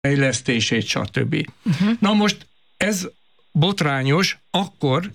fejlesztését, stb. Na most ez botrányos akkor,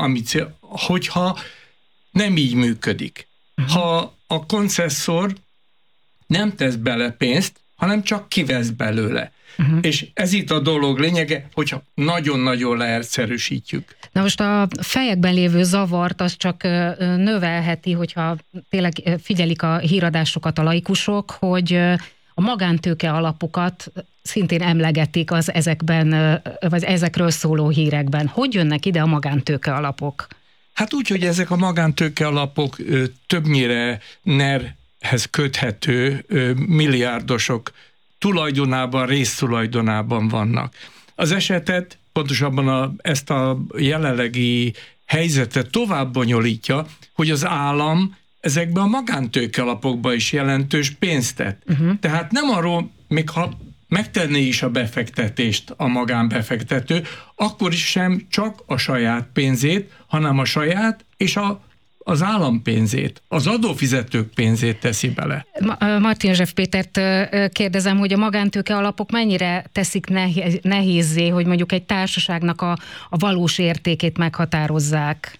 hogyha nem így működik. Ha a koncesszor nem tesz bele pénzt, hanem csak kivesz belőle. És ez itt a dolog lényege, hogyha nagyon-nagyon leegyszerűsítjük. Na most a fejekben lévő zavart az csak növelheti, hogyha tényleg figyelik a híradásokat a laikusok, hogy a magántőke alapokat szintén emlegetik az ezekben, vagy ezekről szóló hírekben. Hogy jönnek ide a magántőke alapok? Hát úgy, hogy ezek a magántőke alapok többnyire NER-hez köthető milliárdosok tulajdonában, résztulajdonában vannak. Az esetet, pontosabban ezt a jelenlegi helyzetet tovább bonyolítja, hogy az állam ezekben a magántőke alapokban is jelentős pénzt tett. Tehát nem arról, még ha megtenné is a befektetést a magánbefektető, akkor is sem csak a saját pénzét, hanem a saját és az állam pénzét, az adófizetők pénzét teszi bele. Martin Zsef Pétert kérdezem, hogy a magántőke alapok mennyire teszik nehézzé, hogy mondjuk egy társaságnak a valós értékét meghatározzák?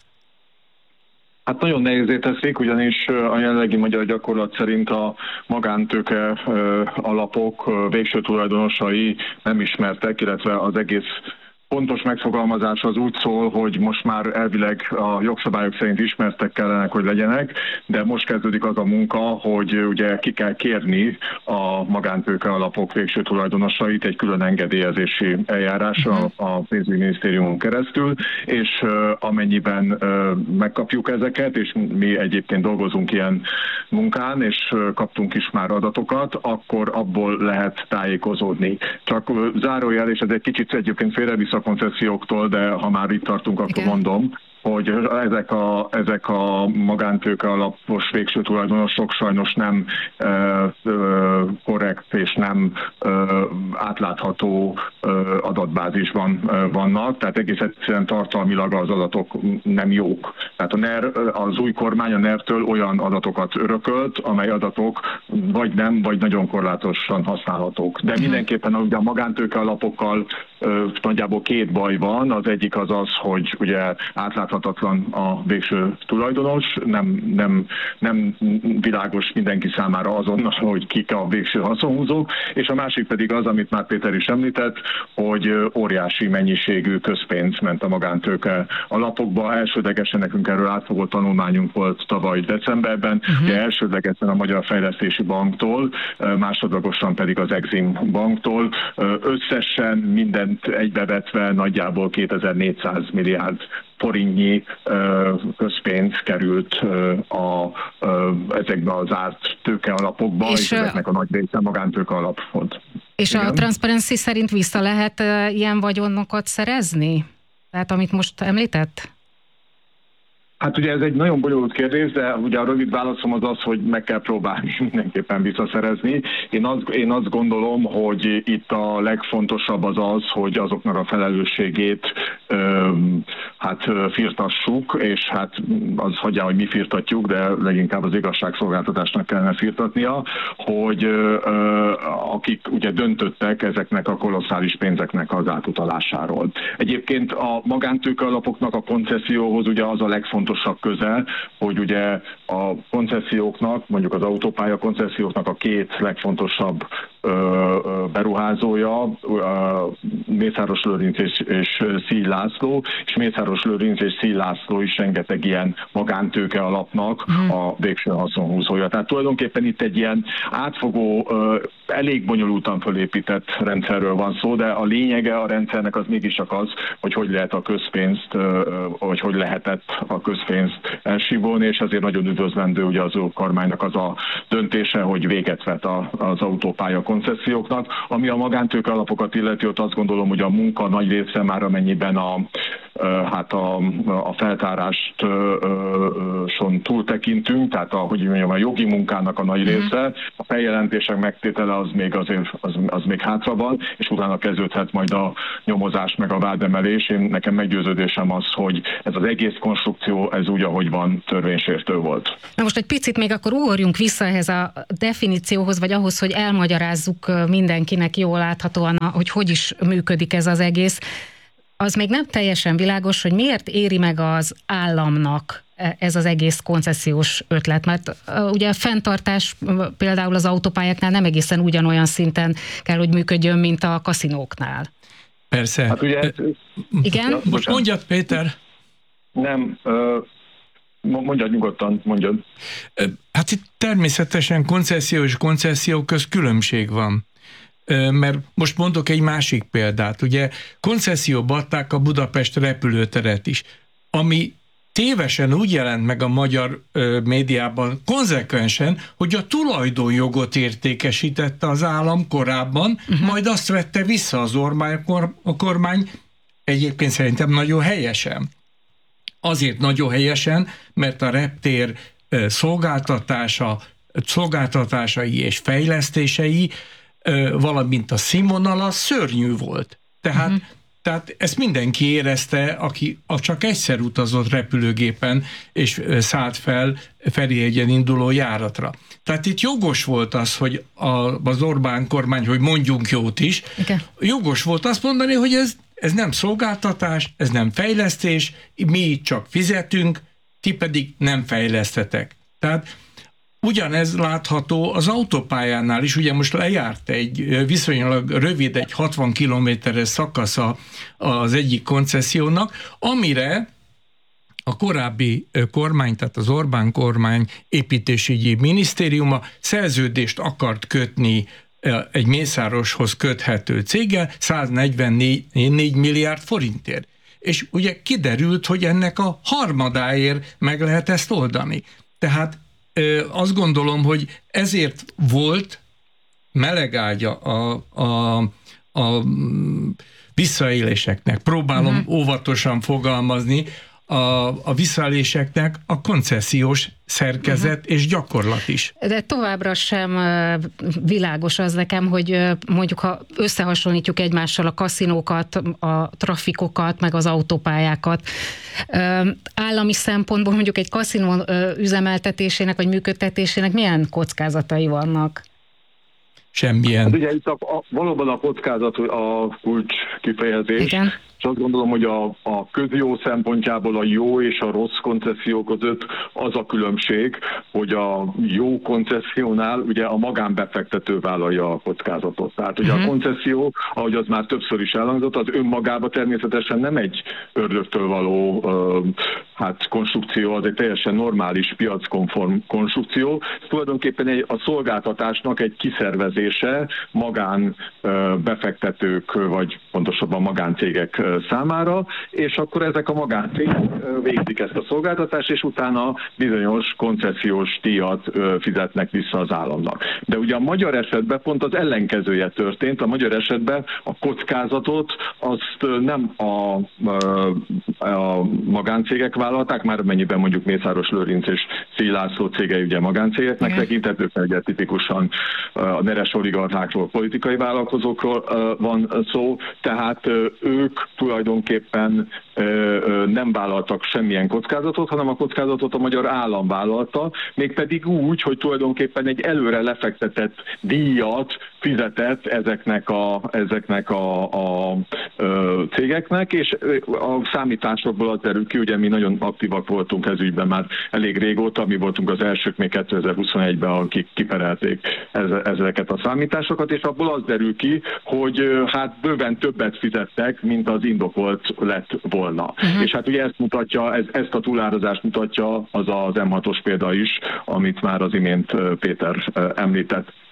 Hát nagyon nehézé teszik, ugyanis a jelenlegi magyar gyakorlat szerint a magántőke alapok végső tulajdonosai nem ismertek, illetve az egész pontos megfogalmazás az úgy szól, hogy most már elvileg a jogszabályok szerint ismertek kellene, hogy legyenek, de most kezdődik az a munka, hogy ugye ki kell kérni a magántőke alapok végső tulajdonosait egy külön engedélyezési eljárásra a pénzügyminisztériumon keresztül, és amennyiben megkapjuk ezeket, és mi egyébként dolgozunk ilyen munkán, és kaptunk is már adatokat, akkor abból lehet tájékozódni. Csak zárójel, és ez egy kicsit egyébként félrevisz a konceszióktól, de ha már itt tartunk, akkor mondom, hogy ezek a magántőke alapos végső tulajdonosok sajnos nem korrekt és nem átlátható adatbázisban vannak, tehát egész egyszerűen tartalmilag az adatok nem jók. Tehát a NER, az új kormány a NER-től olyan adatokat örökölt, amely adatok vagy nem, vagy nagyon korlátosan használhatók. De mindenképpen ugye a magántőke alapokkal nagyjából két baj van. Az egyik az az, hogy ugye átláthatatlan a végső tulajdonos, nem világos mindenki számára azonnal, hogy kik a végső haszonhúzók, és a másik pedig az, amit már Péter is említett, hogy óriási mennyiségű közpénz ment a magántőke alapokba. Elsődlegesen nekünk erről átfogó tanulmányunk volt tavaly decemberben, de elsődlegesen a Magyar Fejlesztési Banktól, másodlagosan pedig az Exim Banktól. Összesen mindent egybevetve nagyjából 2400 milliárd forintnyi közpénz került ezekbe az árt tőke alapokba, és ezeknek a nagy része magántőke alap volt. És igen? A Transparency szerint vissza lehet ilyen vagyonokat szerezni? Tehát amit most említett? Hát ugye ez egy nagyon bonyolult kérdés, de ugye a rövid válaszom az az, hogy meg kell próbálni mindenképpen visszaszerezni. Én azt gondolom, hogy itt a legfontosabb az, hogy azoknak a felelősségét firtassuk, és hát az hagyja, hogy mi firtatjuk, de leginkább az igazságszolgáltatásnak kellene firtatnia, hogy akik ugye döntöttek ezeknek a kolosszális pénzeknek az átutalásáról. Egyébként a magántőke alapoknak a koncesszióhoz ugye az a legfontosabb köze, hogy ugye a konceszióknak, mondjuk az autópálya konceszióknak a két legfontosabb beruházója, Mészáros Lőrinc és Szíj László, és Mészáros Lőrinc és Szíj László is rengeteg ilyen magántőke alapnak a végső haszonhúzója. Tehát tulajdonképpen itt egy ilyen átfogó, elég bonyolultan fölépített rendszerről van szó, de a lényege a rendszernek az mégiscsak az, hogy lehet a közpénzt, vagy hogy lehetett a közpénzt elsívolni, és azért nagyon üdvözlendő ugye az kormánynak az a döntése, hogy véget vet az autópálya konceszióknak. Ami a magántőke alapokat illeti, ott azt gondolom, hogy a munka nagy része már amennyiben hát a feltáráson túltekintünk, tehát hogy mondjam, a jogi munkának a nagy része, a feljelentések megtétele az még azért az még hátra van, és utána kezdődhet majd a nyomozás meg a vádemelés. Nekem meggyőződésem az, hogy ez az egész konstrukció, ez úgy, ahogy van, törvénysértő volt. Na most egy picit még akkor ugorjunk vissza ehhez a definícióhoz, vagy ahhoz, hogy elmagyarázzuk mindenkinek jól láthatóan, hogy is működik ez az egész. Az még nem teljesen világos, hogy miért éri meg az államnak ez az egész koncesziós ötlet, mert ugye a fenntartás például az autópályáknál nem egészen ugyanolyan szinten kell, hogy működjön, mint a kaszinóknál. Persze. Hát ugye, igen? Most mondjad, Péter. Nem, mondjad nyugodtan, mondjad. Hát itt természetesen koncesszió és koncesszió közt különbség van. Mert most mondok egy másik példát. Ugye koncesszióba adták a Budapest repülőteret is, ami tévesen úgy jelent meg a magyar médiában konzekvensen, hogy a tulajdonjogot értékesítette az állam korábban, majd azt vette vissza a kormány, egyébként szerintem nagyon helyesen. Azért nagyon helyesen, mert a reptér szolgáltatásai és fejlesztései, valamint a színvonala szörnyű volt. Tehát ezt mindenki érezte, aki csak egyszer utazott repülőgépen, és szállt fel Ferihegyen induló járatra. Tehát itt jogos volt az, hogy az Orbán kormány, hogy mondjunk jót is, okay. Jogos volt azt mondani, hogy ez nem szolgáltatás, ez nem fejlesztés, mi itt csak fizetünk, ti pedig nem fejlesztetek. Tehát ugyanez látható az autópályánál is, ugye most lejárt egy viszonylag rövid, egy 60 kilométeres szakasza az egyik koncessziónak, amire a korábbi kormány, tehát az Orbán kormány építésügyi minisztériuma szerződést akart kötni egy Mészároshoz köthető céggel 144 milliárd forintért. És ugye kiderült, hogy ennek a harmadáért meg lehet ezt oldani. Tehát azt gondolom, hogy ezért volt melegágya a visszaéléseknek. Próbálom óvatosan fogalmazni, a visszaéléseknek a koncesziós szerkezet és gyakorlat is. De továbbra sem világos az nekem, hogy mondjuk ha összehasonlítjuk egymással a kaszinókat, a trafikokat, meg az autópályákat, állami szempontból mondjuk egy kaszinó üzemeltetésének vagy működtetésének milyen kockázatai vannak? Semmilyen. Hát ugye itt valóban a kockázat a kulcs kifejezés. Igen. És azt gondolom, hogy a közjó szempontjából a jó és a rossz koncesszió között az a különbség, hogy a jó koncessziónál ugye a magánbefektető vállalja a kockázatot. Tehát ugye a koncesszió, ahogy az már többször is elhangzott, az önmagában természetesen nem egy ördögtől való konstrukció, az egy teljesen normális piackonform konstrukció. Tulajdonképpen a szolgáltatásnak egy kiszervezése magánbefektetők, vagy pontosabban magáncégek számára, és akkor ezek a magáncégek végzik ezt a szolgáltatást, és utána bizonyos koncesziós díjat fizetnek vissza az államnak. De ugye a magyar esetben pont az ellenkezője történt. A magyar esetben a kockázatot azt nem a magáncégek vállalták, már mennyiben mondjuk Mészáros Lőrinc és Széll László cégei ugye magáncégeknek tekintetők, mert ugye tipikusan a neres oligarchákról, politikai vállalkozókról van szó, tehát ők tulajdonképpen nem vállaltak semmilyen kockázatot, hanem a kockázatot a magyar állam vállalta, mégpedig úgy, hogy tulajdonképpen egy előre lefektetett díjat fizetett ezeknek a cégeknek, és a számításokból az derül ki, ugye mi nagyon aktívak voltunk ez ügyben már elég régóta, mi voltunk az elsők még 2021-ben, akik kiperelték ezeket a számításokat, és abból az derül ki, hogy hát bőven többet fizettek, mint az indokolt lett volna. És hát ugye ezt a túlárazást mutatja az M6-os példa is, amit már az imént Péter említett.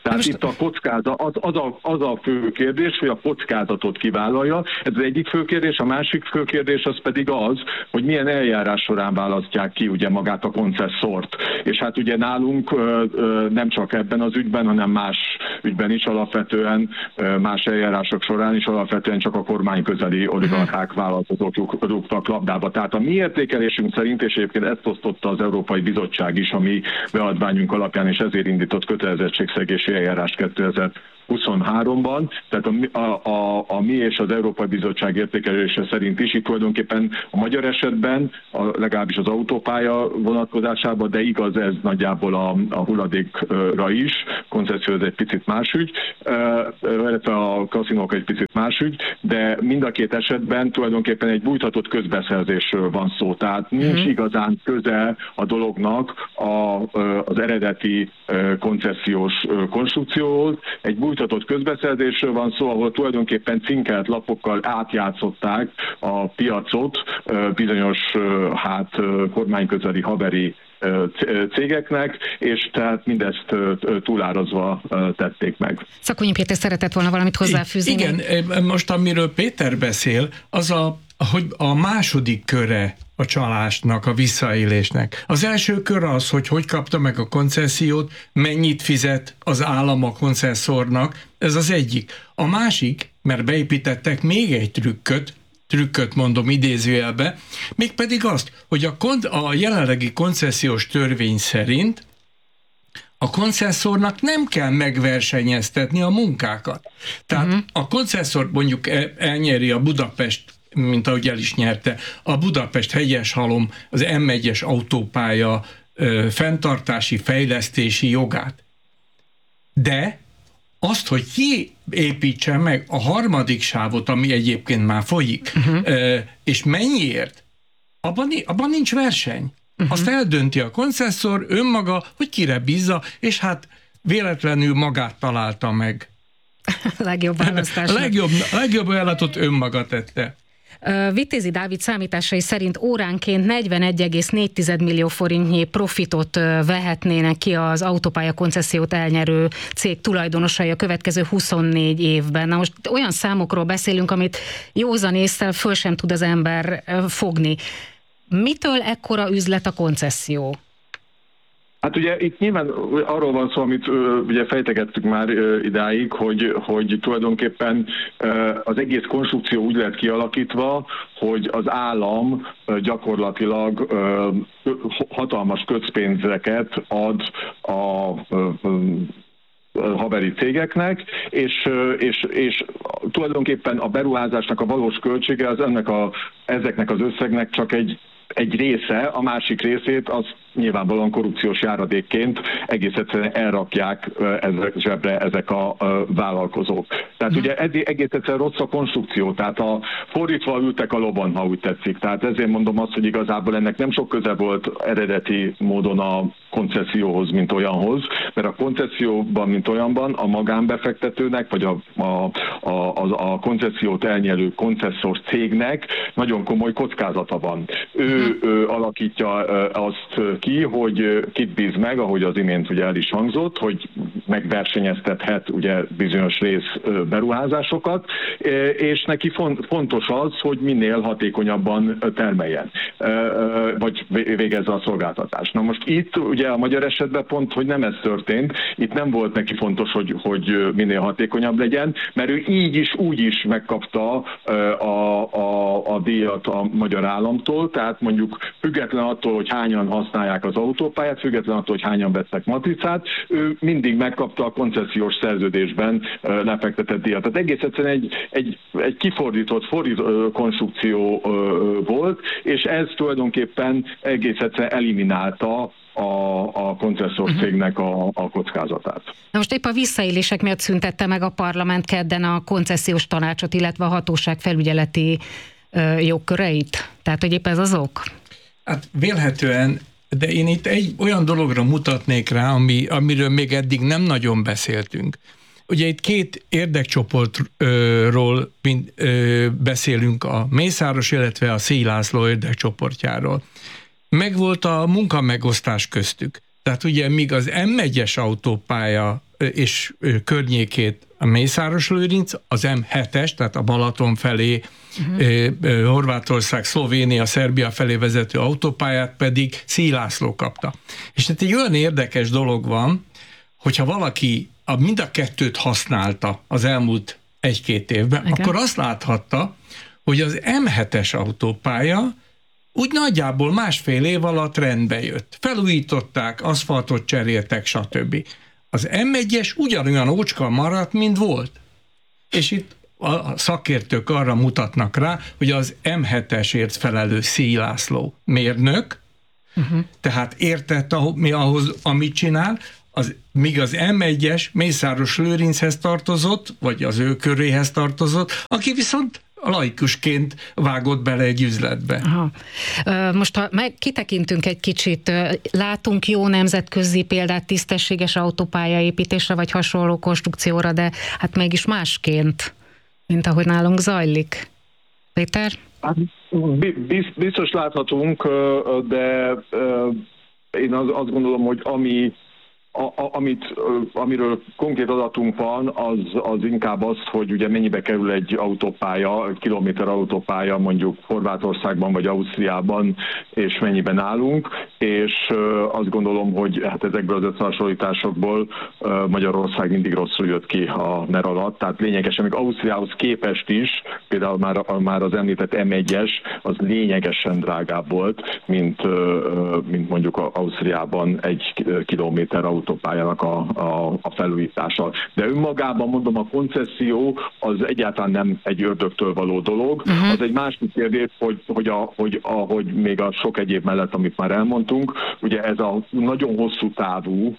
Tehát itt a kockázat, az a fő kérdés, hogy a kockázatot kivállalja. Ez az egyik fő kérdés, a másik fő kérdés az pedig az, hogy milyen eljárás során választják ki ugye magát a koncesszort. És hát ugye nálunk nem csak ebben az ügyben, hanem más ügyben is alapvetően, más eljárások során is alapvetően csak a kormányközeli oligarchák vállalkozók rúgtak labdába. Tehát a mi értékelésünk szerint, és egyébként ezt osztotta az Európai Bizottság is a mi beadványunk alapján, és ezért indított kötelezettségszegési eljárást 2023-ban, tehát a mi és az Európai Bizottság értékelése szerint is, itt tulajdonképpen a magyar esetben, legalábbis az autópálya vonatkozásában, de igaz ez nagyjából a hulladékra is, koncesszió ez egy picit más ügy, illetve a kaszinók egy picit más ügy, de mind a két esetben tulajdonképpen egy bújtatott közbeszerzésről van szó, tehát nincs igazán köze a dolognak az eredeti koncesziós konstrukcióhoz. Egy bújtatott közbeszerzésről van szó, ahol tulajdonképpen cinkelt lapokkal átjátszották a piacot bizonyos kormányközeli haberi cégeknek, és tehát mindezt túlárazva tették meg. Szakonyi Péter szeretett volna valamit hozzáfűzni. Igen, most amiről Péter beszél, az hogy a második köre a csalásnak, a visszaélésnek. Az első kör az, hogy kapta meg a koncesziót, mennyit fizet az állam a koncesszornak, ez az egyik. A másik, mert beépítettek még egy trükköt mondom idézőjelbe, mégpedig azt, hogy a jelenlegi koncesziós törvény szerint a koncesszornak nem kell megversenyeztetni a munkákat. Tehát a koncesszor mondjuk elnyeri a Budapest, mint ahogy el is nyerte, a Budapest-Hegyeshalom, az M1-es autópálya fenntartási, fejlesztési jogát. De azt, hogy ki építse meg a harmadik sávot, ami egyébként már folyik, és mennyiért, abban nincs verseny. Azt eldönti a koncesszor önmaga, hogy kire bízza, és hát véletlenül magát találta meg. Legjobb választás. Legjobb ajánlatot önmaga tette. Vitézi Dávid számításai szerint óránként 41,4 millió forintnyi profitot vehetnének ki az autópálya koncesziót elnyerő cég tulajdonosai a következő 24 évben. Na most olyan számokról beszélünk, amit józan ésszel föl sem tud az ember fogni. Mitől ekkora üzlet a koncesszió? Hát ugye itt nyilván arról van szó, amit ugye fejtegettük már idáig, hogy tulajdonképpen az egész konstrukció úgy lett kialakítva, hogy az állam gyakorlatilag hatalmas közpénzeket ad a haberi cégeknek, és tulajdonképpen a beruházásnak a valós költsége az ezeknek az összegnek csak egy része, a másik részét az nyilvánvalóan korrupciós járadékként egész egyszerűen elrakják zsebre ezek a vállalkozók. Tehát ugye egész egyszerűen rossz a konstrukció, tehát fordítva ültek a lobon, ha úgy tetszik. Tehát ezért mondom azt, hogy igazából ennek nem sok köze volt eredeti módon a koncesszióhoz, mint olyanhoz, mert a koncesszióban, mint olyanban a magánbefektetőnek, vagy a koncesziót elnyerő koncesszor cégnek nagyon komoly kockázata van. Ő alakítja azt ki, hogy kit bíz meg, ahogy az imént ugye el is hangzott, hogy megversenyeztethet ugye bizonyos rész beruházásokat, és neki fontos az, hogy minél hatékonyabban termeljen, vagy végezze a szolgáltatást. Na most itt ugye a magyar esetben pont, hogy nem ez történt, itt nem volt neki fontos, hogy minél hatékonyabb legyen, mert ő így is, úgy is megkapta a díjat a magyar államtól, tehát mondjuk független attól, hogy hányan használják az autópályát, független attól, hogy hányan vesznek matricát, ő mindig megkapta a koncesziós szerződésben lefektetett díjat. Tehát egész egyszerűen egy kifordított konstrukció volt, és ez tulajdonképpen egész egyszerűen eliminálta a koncesszor cégnek a kockázatát. Na most épp a visszaélések miatt szüntette meg a parlament kedden a koncesziós tanácsot, illetve a hatóság felügyeleti jogköreit? Tehát, hogy épp ez az ok? Hát vélhetően, de én itt egy olyan dologra mutatnék rá, amiről még eddig nem nagyon beszéltünk. Ugye itt két érdekcsoportról beszélünk, a Mészáros, illetve a Szély László érdekcsoportjáról. Megvolt a munkamegosztás köztük. Tehát ugye míg az M1-es autópálya és környékét a Mészáros-Lőrinc, az M7-es, tehát a Balaton felé, Horvátország, Szlovénia, Szerbia felé vezető autópályát pedig Széll László kapta. És tehát egy olyan érdekes dolog van, hogyha valaki mind a kettőt használta az elmúlt 1-2 évben, igen, akkor azt láthatta, hogy az M7-es autópálya úgy nagyjából 1,5 év alatt rendbe jött. Felújították, aszfaltot cseréltek, stb. Az M1-es ugyanolyan ócska maradt, mint volt. És itt a szakértők arra mutatnak rá, hogy az M7-esért felelős Széll László mérnök, tehát értett ahhoz, amit csinál, míg az M1-es Mészáros-Lőrinchez tartozott, vagy az ő köréhez tartozott, aki viszont laikusként vágott bele egy üzletbe. Aha. Most ha kitekintünk egy kicsit, látunk jó nemzetközi példát tisztességes autópályaépítésre, vagy hasonló konstrukcióra, de hát mégis másként, mint ahogy nálunk zajlik. Péter? Biztos láthatunk, de én azt gondolom, hogy amiről konkrét adatunk van, az inkább az, hogy ugye mennyibe kerül egy autópálya, kilométer autópálya mondjuk Horvátországban vagy Ausztriában, és mennyiben állunk, és azt gondolom, hogy hát ezekből az összehasonlításokból Magyarország mindig rosszul jött ki a NER alatt, tehát lényegesen, még Ausztriához képest is, például már az említett M1-es, az lényegesen drágább volt, mint mondjuk Ausztriában 1 kilométer autópályának a felújítása. De önmagában mondom, a koncesszió az egyáltalán nem egy ördögtől való dolog. Az egy másik kérdés, hogy még a sok egyéb mellett, amit már elmondtunk, ugye ez a nagyon hosszú távú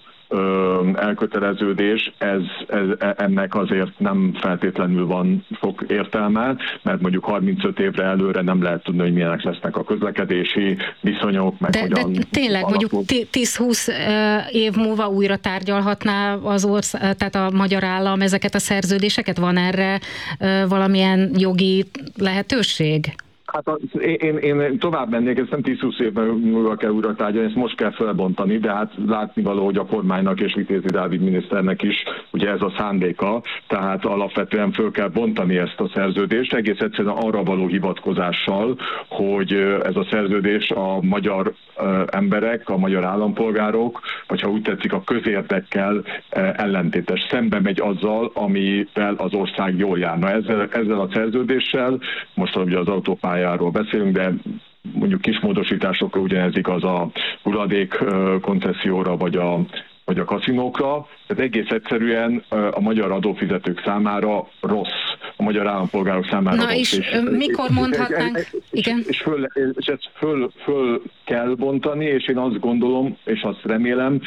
elköteleződés, ennek azért nem feltétlenül van sok értelme, mert mondjuk 35 évre előre nem lehet tudni, hogy milyenek lesznek a közlekedési viszonyok, meg de tényleg mondjuk 10-20 év múlva újra tárgyalhatná az ország, tehát a magyar állam ezeket a szerződéseket? Van erre valamilyen jogi lehetőség? Hát én tovább mennék, ezt nem 10-20 évben múlva kell újra tárgyalni, ezt most kell felbontani, de hát látnivaló, hogy a kormánynak és Vitézi Dávid miniszternek is ugye ez a szándéka, tehát alapvetően föl kell bontani ezt a szerződést, egész egyszerűen arra való hivatkozással, hogy ez a szerződés a magyar emberek, a magyar állampolgárok, vagy ha úgy tetszik, a közérdekkel ellentétes, szembe megy azzal, amivel az ország jól járna. Ezzel a szerződéssel, most ugye az autópályáról beszélünk, de mondjuk kis módosításokra ugyanez igaz a hulladék koncesszióra, vagy a kaszinókra, tehát egész egyszerűen a magyar adófizetők számára rossz, a magyar állampolgárok számára Na rossz. és mikor mondhatnánk? Igen. És ezt föl kell bontani, és én azt gondolom, és azt remélem,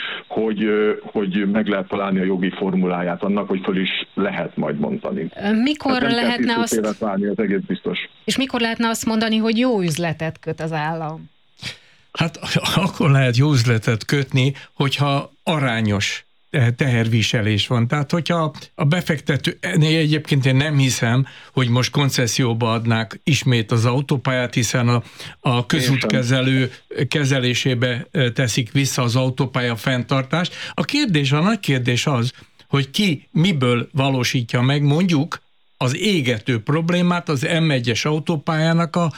hogy meg lehet találni a jogi formuláját annak, hogy föl is lehet majd bontani. Mikor lehetne azt... Várni, az egész biztos. És mikor lehetne azt mondani, hogy jó üzletet köt az állam? Hát akkor lehet jó üzletet kötni, hogyha arányos teherviselés van. Tehát, hogyha a befektető, egyébként én nem hiszem, hogy most koncesszióba adnák ismét az autópályát, hiszen a közútkezelő kezelésébe teszik vissza az autópálya fenntartást. A nagy kérdés az, hogy ki miből valósítja meg mondjuk az égető problémát, az M1-es autópályának a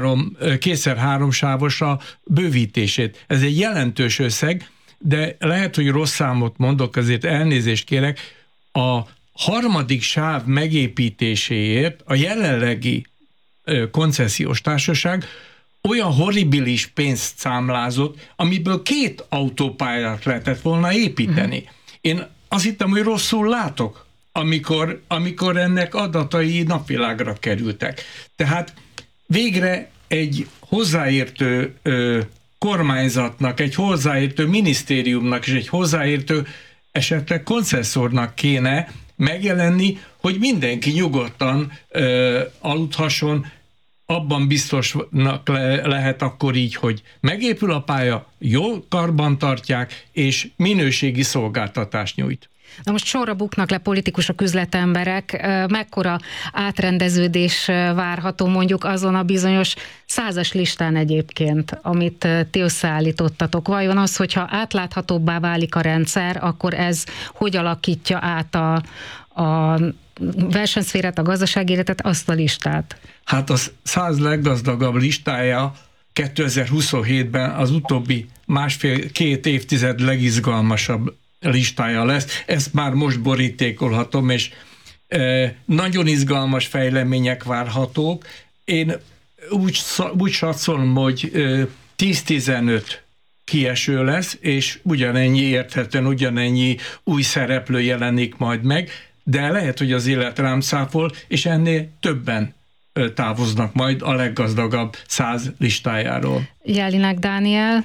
2x3 sávosra bővítését. Ez egy jelentős összeg, de lehet, hogy rossz számot mondok, azért elnézést kérek. A harmadik sáv megépítéséért a jelenlegi koncesziós társaság olyan horribilis pénzt számlázott, amiből 2 autópályát lehetett volna építeni. Én azt hittem, hogy rosszul látok, amikor ennek adatai napvilágra kerültek. Tehát végre egy hozzáértő kormányzatnak, egy hozzáértő minisztériumnak és egy hozzáértő esetleg koncesszornak kéne megjelenni, hogy mindenki nyugodtan aludhasson, abban biztosnak lehet akkor így, hogy megépül a pálya, jól karbantartják, és minőségi szolgáltatást nyújt. Na most sorra buknak le politikusok, üzletemberek, mekkora átrendeződés várható mondjuk azon a bizonyos 100-as listán egyébként, amit ti összeállítottatok. Vajon az, hogyha átláthatóbbá válik a rendszer, akkor ez hogy alakítja át a versenyszférát, a gazdasági életet, azt a listát? Hát a 100 leggazdagabb listája 2027-ben az utóbbi másfél-két évtized legizgalmasabb listája lesz. Ezt már most borítékolhatom, és nagyon izgalmas fejlemények várhatók. Én úgy satszolom, hogy 10-15 kieső lesz, és ugyanennyi új szereplő jelenik majd meg, de lehet, hogy az élet rám száfol, és ennél többen távoznak majd a leggazdagabb 100 listájáról. Jelinek Dániel,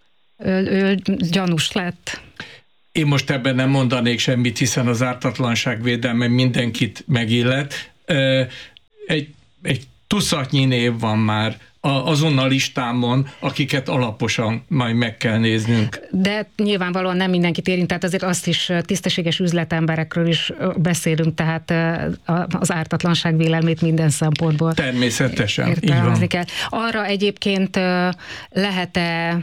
ő gyanús lett. Én most ebben nem mondanék semmit, hiszen az ártatlanság védelme mindenkit megillet. Egy tucatnyi név van már azon a listámon, akiket alaposan majd meg kell néznünk. De nyilvánvalóan nem mindenkit érint, tehát azért azt is tisztességes üzletemberekről is beszélünk, tehát az ártatlanság vélelmét minden szempontból. Természetesen, így van. Kell. Arra egyébként lehet-e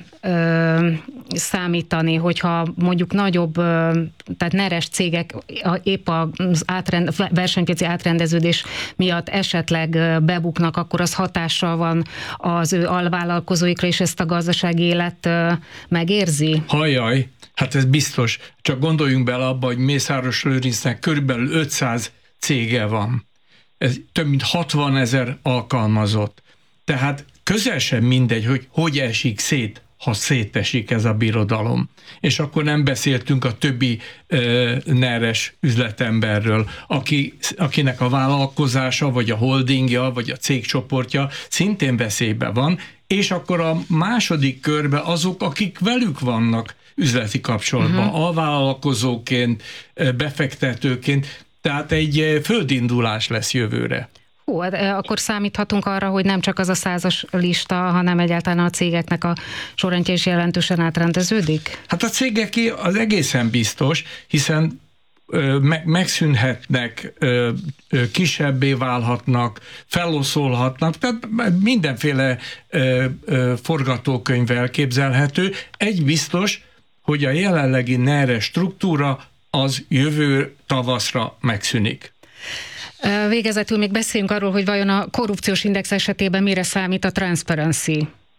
számítani, hogyha mondjuk nagyobb, tehát neres cégek épp az versenypiaci átrendeződés miatt esetleg bebuknak, akkor az hatással van az ő alvállalkozóikra, és ezt a gazdasági élet megérzi? Hajjaj, hát ez biztos. Csak gondoljunk bele abba, hogy Mészáros Lőrincnek körülbelül 500 cége van. Ez több mint 60 000 alkalmazott. Tehát közel sem mindegy, hogy esik szét, ha szétesik ez a birodalom. És akkor nem beszéltünk a többi neres üzletemberről, akinek a vállalkozása, vagy a holdingja, vagy a cégcsoportja szintén veszélyben van, és akkor a második körbe azok, akik velük vannak üzleti kapcsolatban, alvállalkozóként, befektetőként, tehát egy földindulás lesz jövőre. Hát akkor számíthatunk arra, hogy nem csak az a 100-as lista, hanem egyáltalán a cégeknek a sorrendje is jelentősen átrendeződik? Hát a cégeké az egészen biztos, hiszen megszűnhetnek, kisebbé válhatnak, feloszolhatnak, tehát mindenféle forgatókönyv elképzelhető. Egy biztos, hogy a jelenlegi NER struktúra az jövő tavaszra megszűnik. Végezetül még beszéljünk arról, hogy vajon a korrupciós index esetében mire számít a Transparency?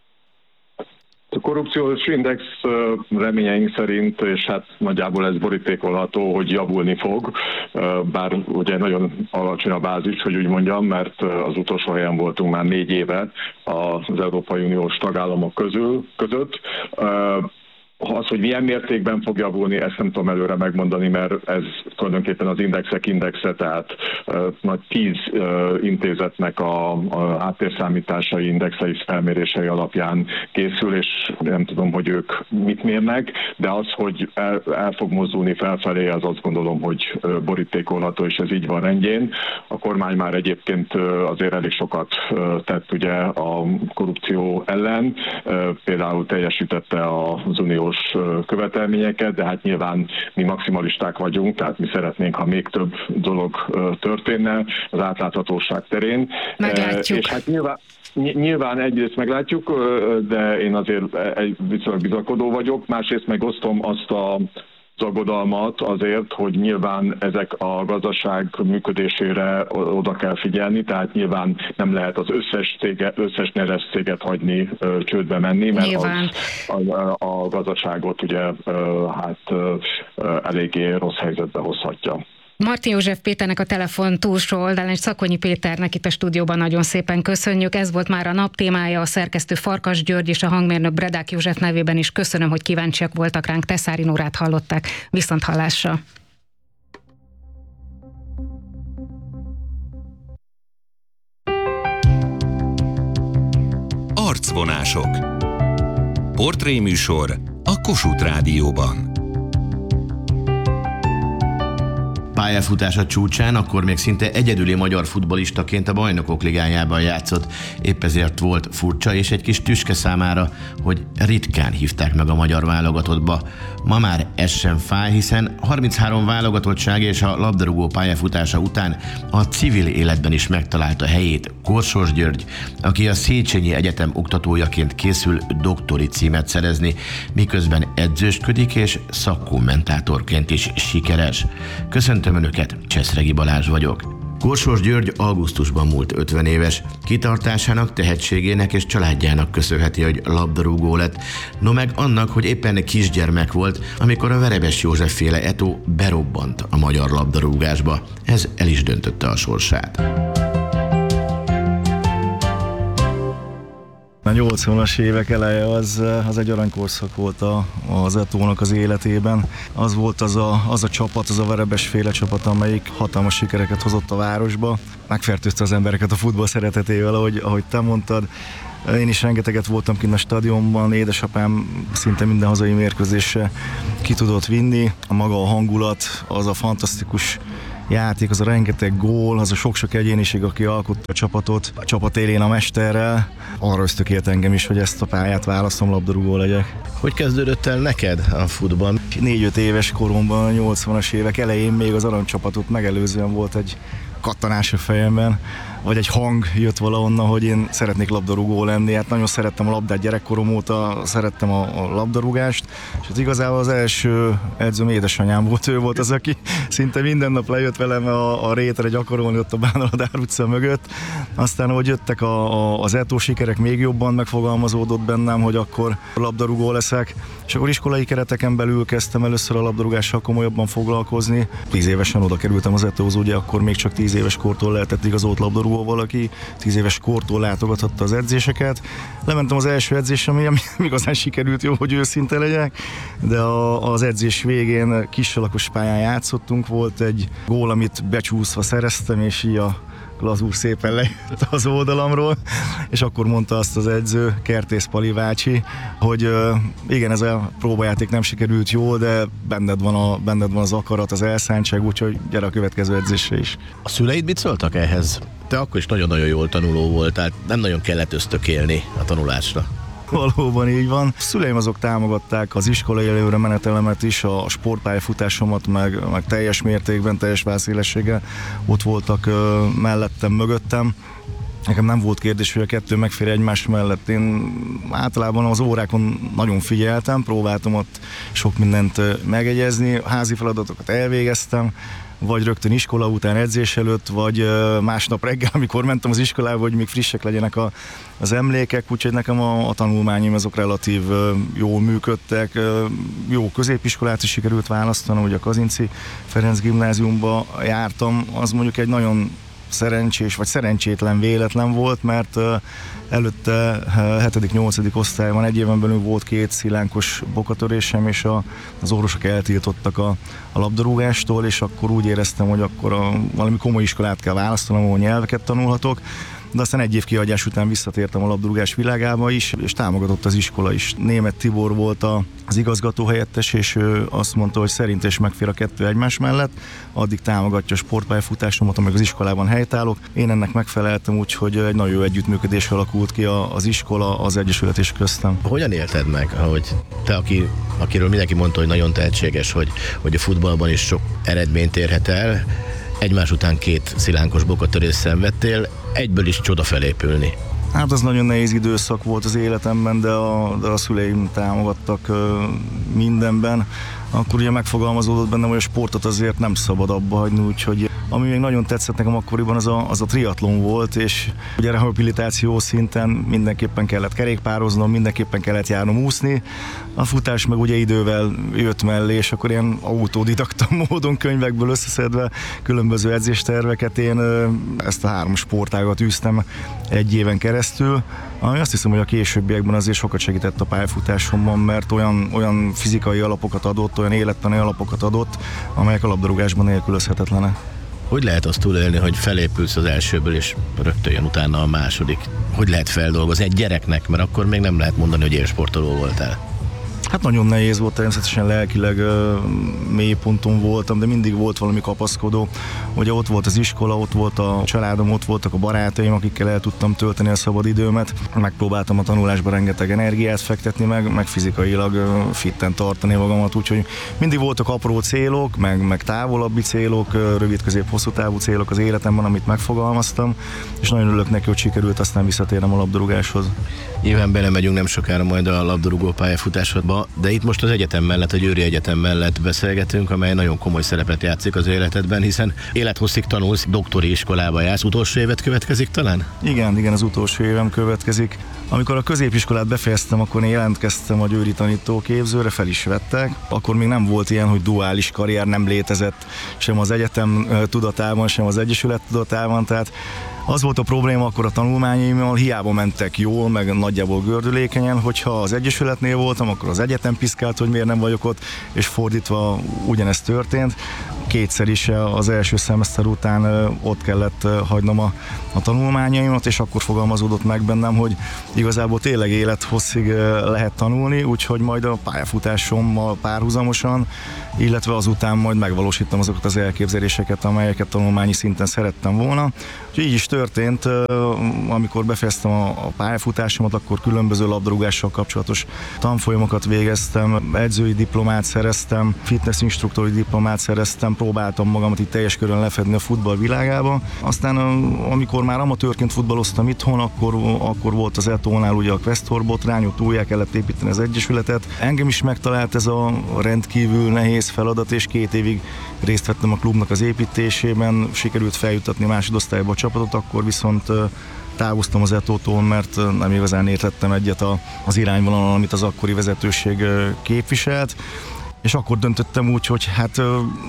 A korrupciós index reményeink szerint, és hát nagyjából ez borítékolható, hogy javulni fog, bár ugye nagyon alacsony a bázis, hogy úgy mondjam, mert az utolsó helyen voltunk már 4 éve az Európai Uniós tagállamok között. Az, hogy milyen mértékben fog javulni, ezt nem tudom előre megmondani, mert ez tulajdonképpen az indexek indexe, tehát nagy 10 intézetnek a háttérszámításai, indexei, felmérései alapján készül, és nem tudom, hogy ők mit mérnek, de az, hogy el fog mozdulni felfelé, az azt gondolom, hogy borítékolható, és ez így van rendjén. A kormány már egyébként azért elég sokat tett ugye a korrupció ellen, például teljesítette az uniós követelményeket, de hát nyilván mi maximalisták vagyunk, tehát mi szeretnénk, ha még több dolog történne az átláthatóság terén. Meglátjuk. És hát nyilván egyrészt meglátjuk, de én azért viszonylag bizakodó vagyok, másrészt meg osztom azt az aggodalmat azért, hogy nyilván ezek a gazdaság működésére oda kell figyelni, tehát nyilván nem lehet az összes neres céget hagyni csődbe menni, mert az a gazdaságot ugye eléggé rossz helyzetbe hozhatja. Martin József Péternek a telefon túlsó oldalán, és Szakonyi Péternek itt a stúdióban nagyon szépen köszönjük. Ez volt már a nap témája, a szerkesztő Farkas György és a hangmérnök Bredák József nevében is köszönöm, hogy kíváncsiak voltak ránk. Teszári Nórát hallották. Viszonthallásra! Arcvonások. Portréműsor a Kossuth Rádióban. Pályafutása csúcsán akkor még szinte egyedüli magyar futballistaként a Bajnokok Ligájában játszott, épp ezért volt furcsa és egy kis tüske számára, hogy ritkán hívták meg a magyar válogatottba. Ma már ez sem fáj, hiszen 33 válogatottság és a labdarúgó pályafutása után a civil életben is megtalálta helyét Korsós György, aki a Széchenyi Egyetem oktatójaként készül doktori címet szerezni, miközben edzősködik és szakkommentátorként is sikeres. Köszöntöm Önöket, Cseszregi Balázs vagyok. Korsós György augusztusban múlt 50 éves. Kitartásának, tehetségének és családjának köszönheti, hogy labdarúgó lett. No meg annak, hogy éppen kisgyermek volt, amikor a Verebes József féle Eto berobbant a magyar labdarúgásba. Ez el is döntötte a sorsát. A 80-as évek eleje az egy aranykorszak volt az Etónak az életében. Az volt az a csapat, az a Verebes féle csapat, amelyik hatalmas sikereket hozott a városba. Megfertőzte az embereket a futball szeretetével, ahogy te mondtad. Én is rengeteget voltam kint a stadionban, édesapám szinte minden hazai mérkőzésre ki tudott vinni. A maga a hangulat, az a fantasztikus játék, az a rengeteg gól, az a sok-sok egyéniség, aki alkotta a csapatot, a csapat élén a mesterrel, arra ösztökélt engem is, hogy ezt a pályát választom, labdarúgó legyek. Hogy kezdődött el neked a futball? 4-5 éves koromban, 80-as évek elején még az aranycsapatot megelőzően volt egy kattanás a fejemben, vagy egy hang jött valahonnan, hogy én szeretnék labdarúgó lenni. Hát nagyon szerettem a labdát gyerekkorom óta, szerettem a labdarúgást, és az igazából az első edzőm édesanyám volt, ő volt az, aki szinte minden nap lejött velem a rétre gyakorolni ott a Bánaladár utca mögött. Aztán, ahogy jöttek az Etó sikerek, még jobban megfogalmazódott bennem, hogy akkor labdarúgó leszek, és akkor iskolai kereteken belül kezdtem először a labdarúgással komolyabban foglalkozni. 10 évesen oda kerültem az Etóhoz, ugye akkor még csak 10 éves kortól lehetett igazolt labdarúgó valaki, 10 éves kortól látogathatta az edzéseket. Lementem az első edzésre, ami igazán sikerült, jó, hogy őszinte legyek, de az edzés végén kisalakos pályán játszottunk, volt egy gól, amit becsúszva szereztem, és így a glazúr szépen lejött az oldalamról, és akkor mondta azt az edző, Kertész Pali bácsi, hogy igen, ez a próbajáték nem sikerült jól, de benned van az akarat, az elszántság, úgyhogy gyere a következő edzésre is. A szüleid mit szóltak ehhez? Te akkor is nagyon-nagyon jól tanuló voltál, nem nagyon kellett ösztökélni a tanulásra. Valóban így van. A szüleim azok támogatták az iskolai előre menetelemet is, a sportpályafutásomat, meg teljes mértékben, teljes válszélességgel ott voltak mellettem, mögöttem. Nekem nem volt kérdés, hogy a kettő megfér egymás mellett. Én általában az órákon nagyon figyeltem, próbáltam ott sok mindent megegyezni, házi feladatokat elvégeztem, vagy rögtön iskola után edzés előtt, vagy másnap reggel, amikor mentem az iskolába, hogy még frissek legyenek az emlékek, úgyhogy nekem a tanulmányim azok relatív jól működtek. Jó középiskolát is sikerült választanom, ugye a Kazinczy Ferenc gimnáziumba jártam, az mondjuk egy nagyon szerencsés vagy szerencsétlen véletlen volt, mert előtte 7.-8. osztályban egy éven belül volt 2 szilánkos bokatörésem, és az orvosok eltiltottak a labdarúgástól, és akkor úgy éreztem, hogy akkor valami komoly iskolát kell választanom, ahol nyelveket tanulhatok. De aztán egy év kihagyás után visszatértem a labdarúgás világába is, és támogatott az iskola is. Németh Tibor volt az igazgatóhelyettes, és ő azt mondta, hogy szerint és megfér a kettő egymás mellett, addig támogatja a sportpályafutásomat, amíg az iskolában helytállok. Én ennek megfeleltem, úgyhogy egy nagyon jó együttműködés alakult ki az iskola, az egyesület és köztem. Hogyan élted meg, hogy te, akiről mindenki mondta, hogy nagyon tehetséges, hogy a futballban is sok eredményt érhet el, egymás után 2 szilánkos bokatörést szenvedtél, egyből is csoda felépülni? Hát az nagyon nehéz időszak volt az életemben, de a szüleim támogattak mindenben. Akkor ugye megfogalmazódott bennem, hogy a sportot azért nem szabad abba hagyni, úgyhogy ami még nagyon tetszett nekem akkoriban, az a triatlon volt, és ugye rehabilitáció szinten mindenképpen kellett kerékpároznom, mindenképpen kellett járnom úszni. A futás meg ugye idővel jött mellé, és akkor ilyen autodidakta módon könyvekből összeszedve különböző edzésterveket én ezt a 3 sportágat űztem egy éven keresztül, ami azt hiszem, hogy a későbbiekben azért sokat segített a pályafutásomban, mert olyan fizikai alapokat adott, olyan élettani alapokat adott, amelyek a labdarúgásban nélkülözhetetlenek. Hogy lehet azt túlélni, hogy felépülsz az elsőből, és rögtön jön utána a második? Hogy lehet feldolgozni egy gyereknek, mert akkor még nem lehet mondani, hogy élsportoló voltál? Hát nagyon nehéz volt, természetesen lelkileg mély ponton voltam, de mindig volt valami kapaszkodó. Ugye ott volt az iskola, ott volt a családom, ott voltak a barátaim, akikkel el tudtam tölteni a szabad időmet. Megpróbáltam a tanulásba rengeteg energiát fektetni, meg fizikailag fitten tartani magamat, úgyhogy mindig voltak apró célok, meg távolabbi célok, rövid, közép, hosszú távú célok az életemben, amit megfogalmaztam, és nagyon örülök neki, hogy sikerült aztán visszatérnem a labdarúgáshoz. Nyilván belemegyünk nem sokára majd a labdarúgó pályafutásodba, de itt most az egyetem mellett, a Győri Egyetem mellett beszélgetünk, amely nagyon komoly szerepet játszik az életedben, hiszen élethosszig tanulsz, doktori iskolába jársz, utolsó évet következik talán? Igen, az utolsó évem következik. Amikor a középiskolát befejeztem, akkor én jelentkeztem a győri tanítóképzőre, fel is vettek. Akkor még nem volt ilyen, hogy duális karrier, nem létezett sem az egyetem tudatában, sem az egyesület tudatában, tehát az volt a probléma akkor a tanulmányaimmal, hiába mentek jól, meg nagyjából gördülékenyen, hogyha az egyesületnél voltam, akkor az egyetem piszkált, hogy miért nem vagyok ott, és fordítva ugyanezt történt. Kétszer is az első szemeszter után ott kellett hagynom a tanulmányaimat, és akkor fogalmazódott meg bennem, hogy igazából tényleg élethosszig lehet tanulni, úgyhogy majd a pályafutásommal párhuzamosan, illetve azután majd megvalósítom azokat az elképzeléseket, amelyeket tanulmányi szinten szerettem volna. Úgyhogy így is történt, amikor befejeztem a pályafutásomat, akkor különböző labdarúgással kapcsolatos tanfolyamokat végeztem, edzői diplomát szereztem, fitness instruktori diplomát szereztem, próbáltam magamat itt teljes körön lefedni a futball világába. Aztán amikor már amatőrként futballoztam itthon, akkor volt az Etónál ugye a Questor botrány, ott újjá kellett építeni az egyesületet. Engem is megtalált ez a rendkívül nehéz feladat, és 2 évig részt vettem a klubnak az építésében, sikerült feljutatni másodosztályba a csapatot, akkor viszont távoztam az Etótól, mert nem igazán értettem egyet az irányvonalon, amit az akkori vezetőség képviselt, és akkor döntöttem úgy, hogy hát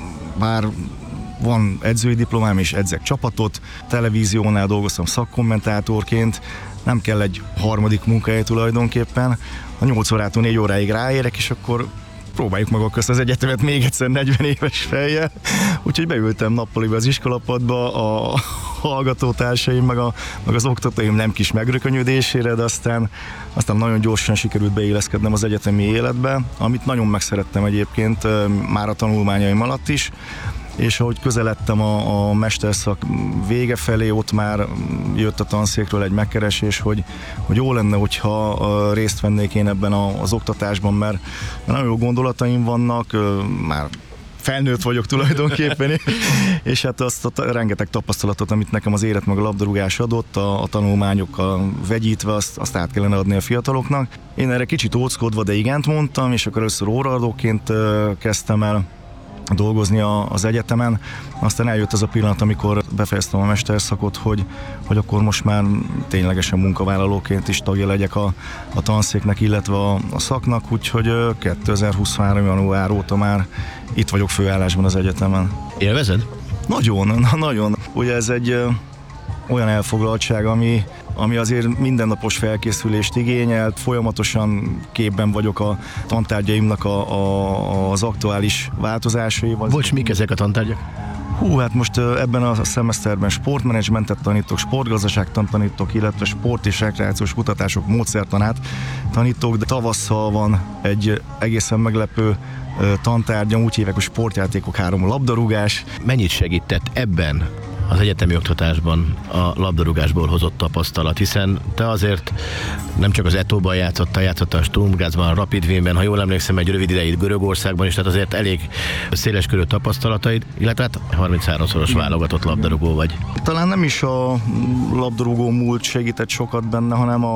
bár van edzői diplomám és edzek csapatot, televíziónál dolgoztam szakkommentátorként, nem kell egy harmadik munkahely tulajdonképpen, a 8 órától 4 óráig ráérek, és akkor próbáljuk meg akkor az egyetemet még egyszer 40 éves fejjel. Úgyhogy beültem nappaliba az iskolapadba, a hallgatótársaim, meg az oktatóim nem kis megrökönyödésére, de aztán nagyon gyorsan sikerült beilleszkednem az egyetemi életbe, amit nagyon megszerettem egyébként már a tanulmányaim alatt is, és ahogy közeledtem a mesterszak vége felé, ott már jött a tanszékről egy megkeresés, hogy jó lenne, hogyha részt vennék én ebben az oktatásban, mert nagyon jó gondolataim vannak, már felnőtt vagyok tulajdonképpen, és hát azt a rengeteg tapasztalatot, amit nekem az élet meg a labdarúgás adott, a tanulmányokkal vegyítve, azt át kellene adni a fiataloknak. Én erre kicsit óckodva, de igent mondtam, és akkor először óraadóként kezdtem el dolgozni az egyetemen. Aztán eljött az a pillanat, amikor befejeztem a mesterszakot, hogy akkor most már ténylegesen munkavállalóként is tagja legyek a tanszéknek, illetve a szaknak, úgyhogy 2023. január óta már itt vagyok főállásban az egyetemen. Élvezed? Nagyon. Ugye ez egy olyan elfoglaltság, ami azért mindennapos felkészülést igényelt, folyamatosan képben vagyok a tantárgyaimnak az aktuális változásaival. Bocs, mik ezek a tantárgyak? Hát most ebben a szemeszterben sportmenedzsmentet tanítok, sportgazdaságtant tanítok, illetve sport és rekreációs kutatások módszertanát tanítok, de tavasszal van egy egészen meglepő tantárgyam, úgy hívják, hogy sportjátékok 3 labdarúgás. Mennyit segített ebben az egyetemi oktatásban a labdarúgásból hozott tapasztalat, hiszen te azért nem csak az Etóban játszottál a Sturm Grazban, a Rapid Wienben, ha jól emlékszem, egy rövid ideig Görögországban is, tehát azért elég széleskörű tapasztalataid, illetve hát 33-szoros válogatott labdarúgó vagy. Talán nem is a labdarúgó múlt segített sokat benne,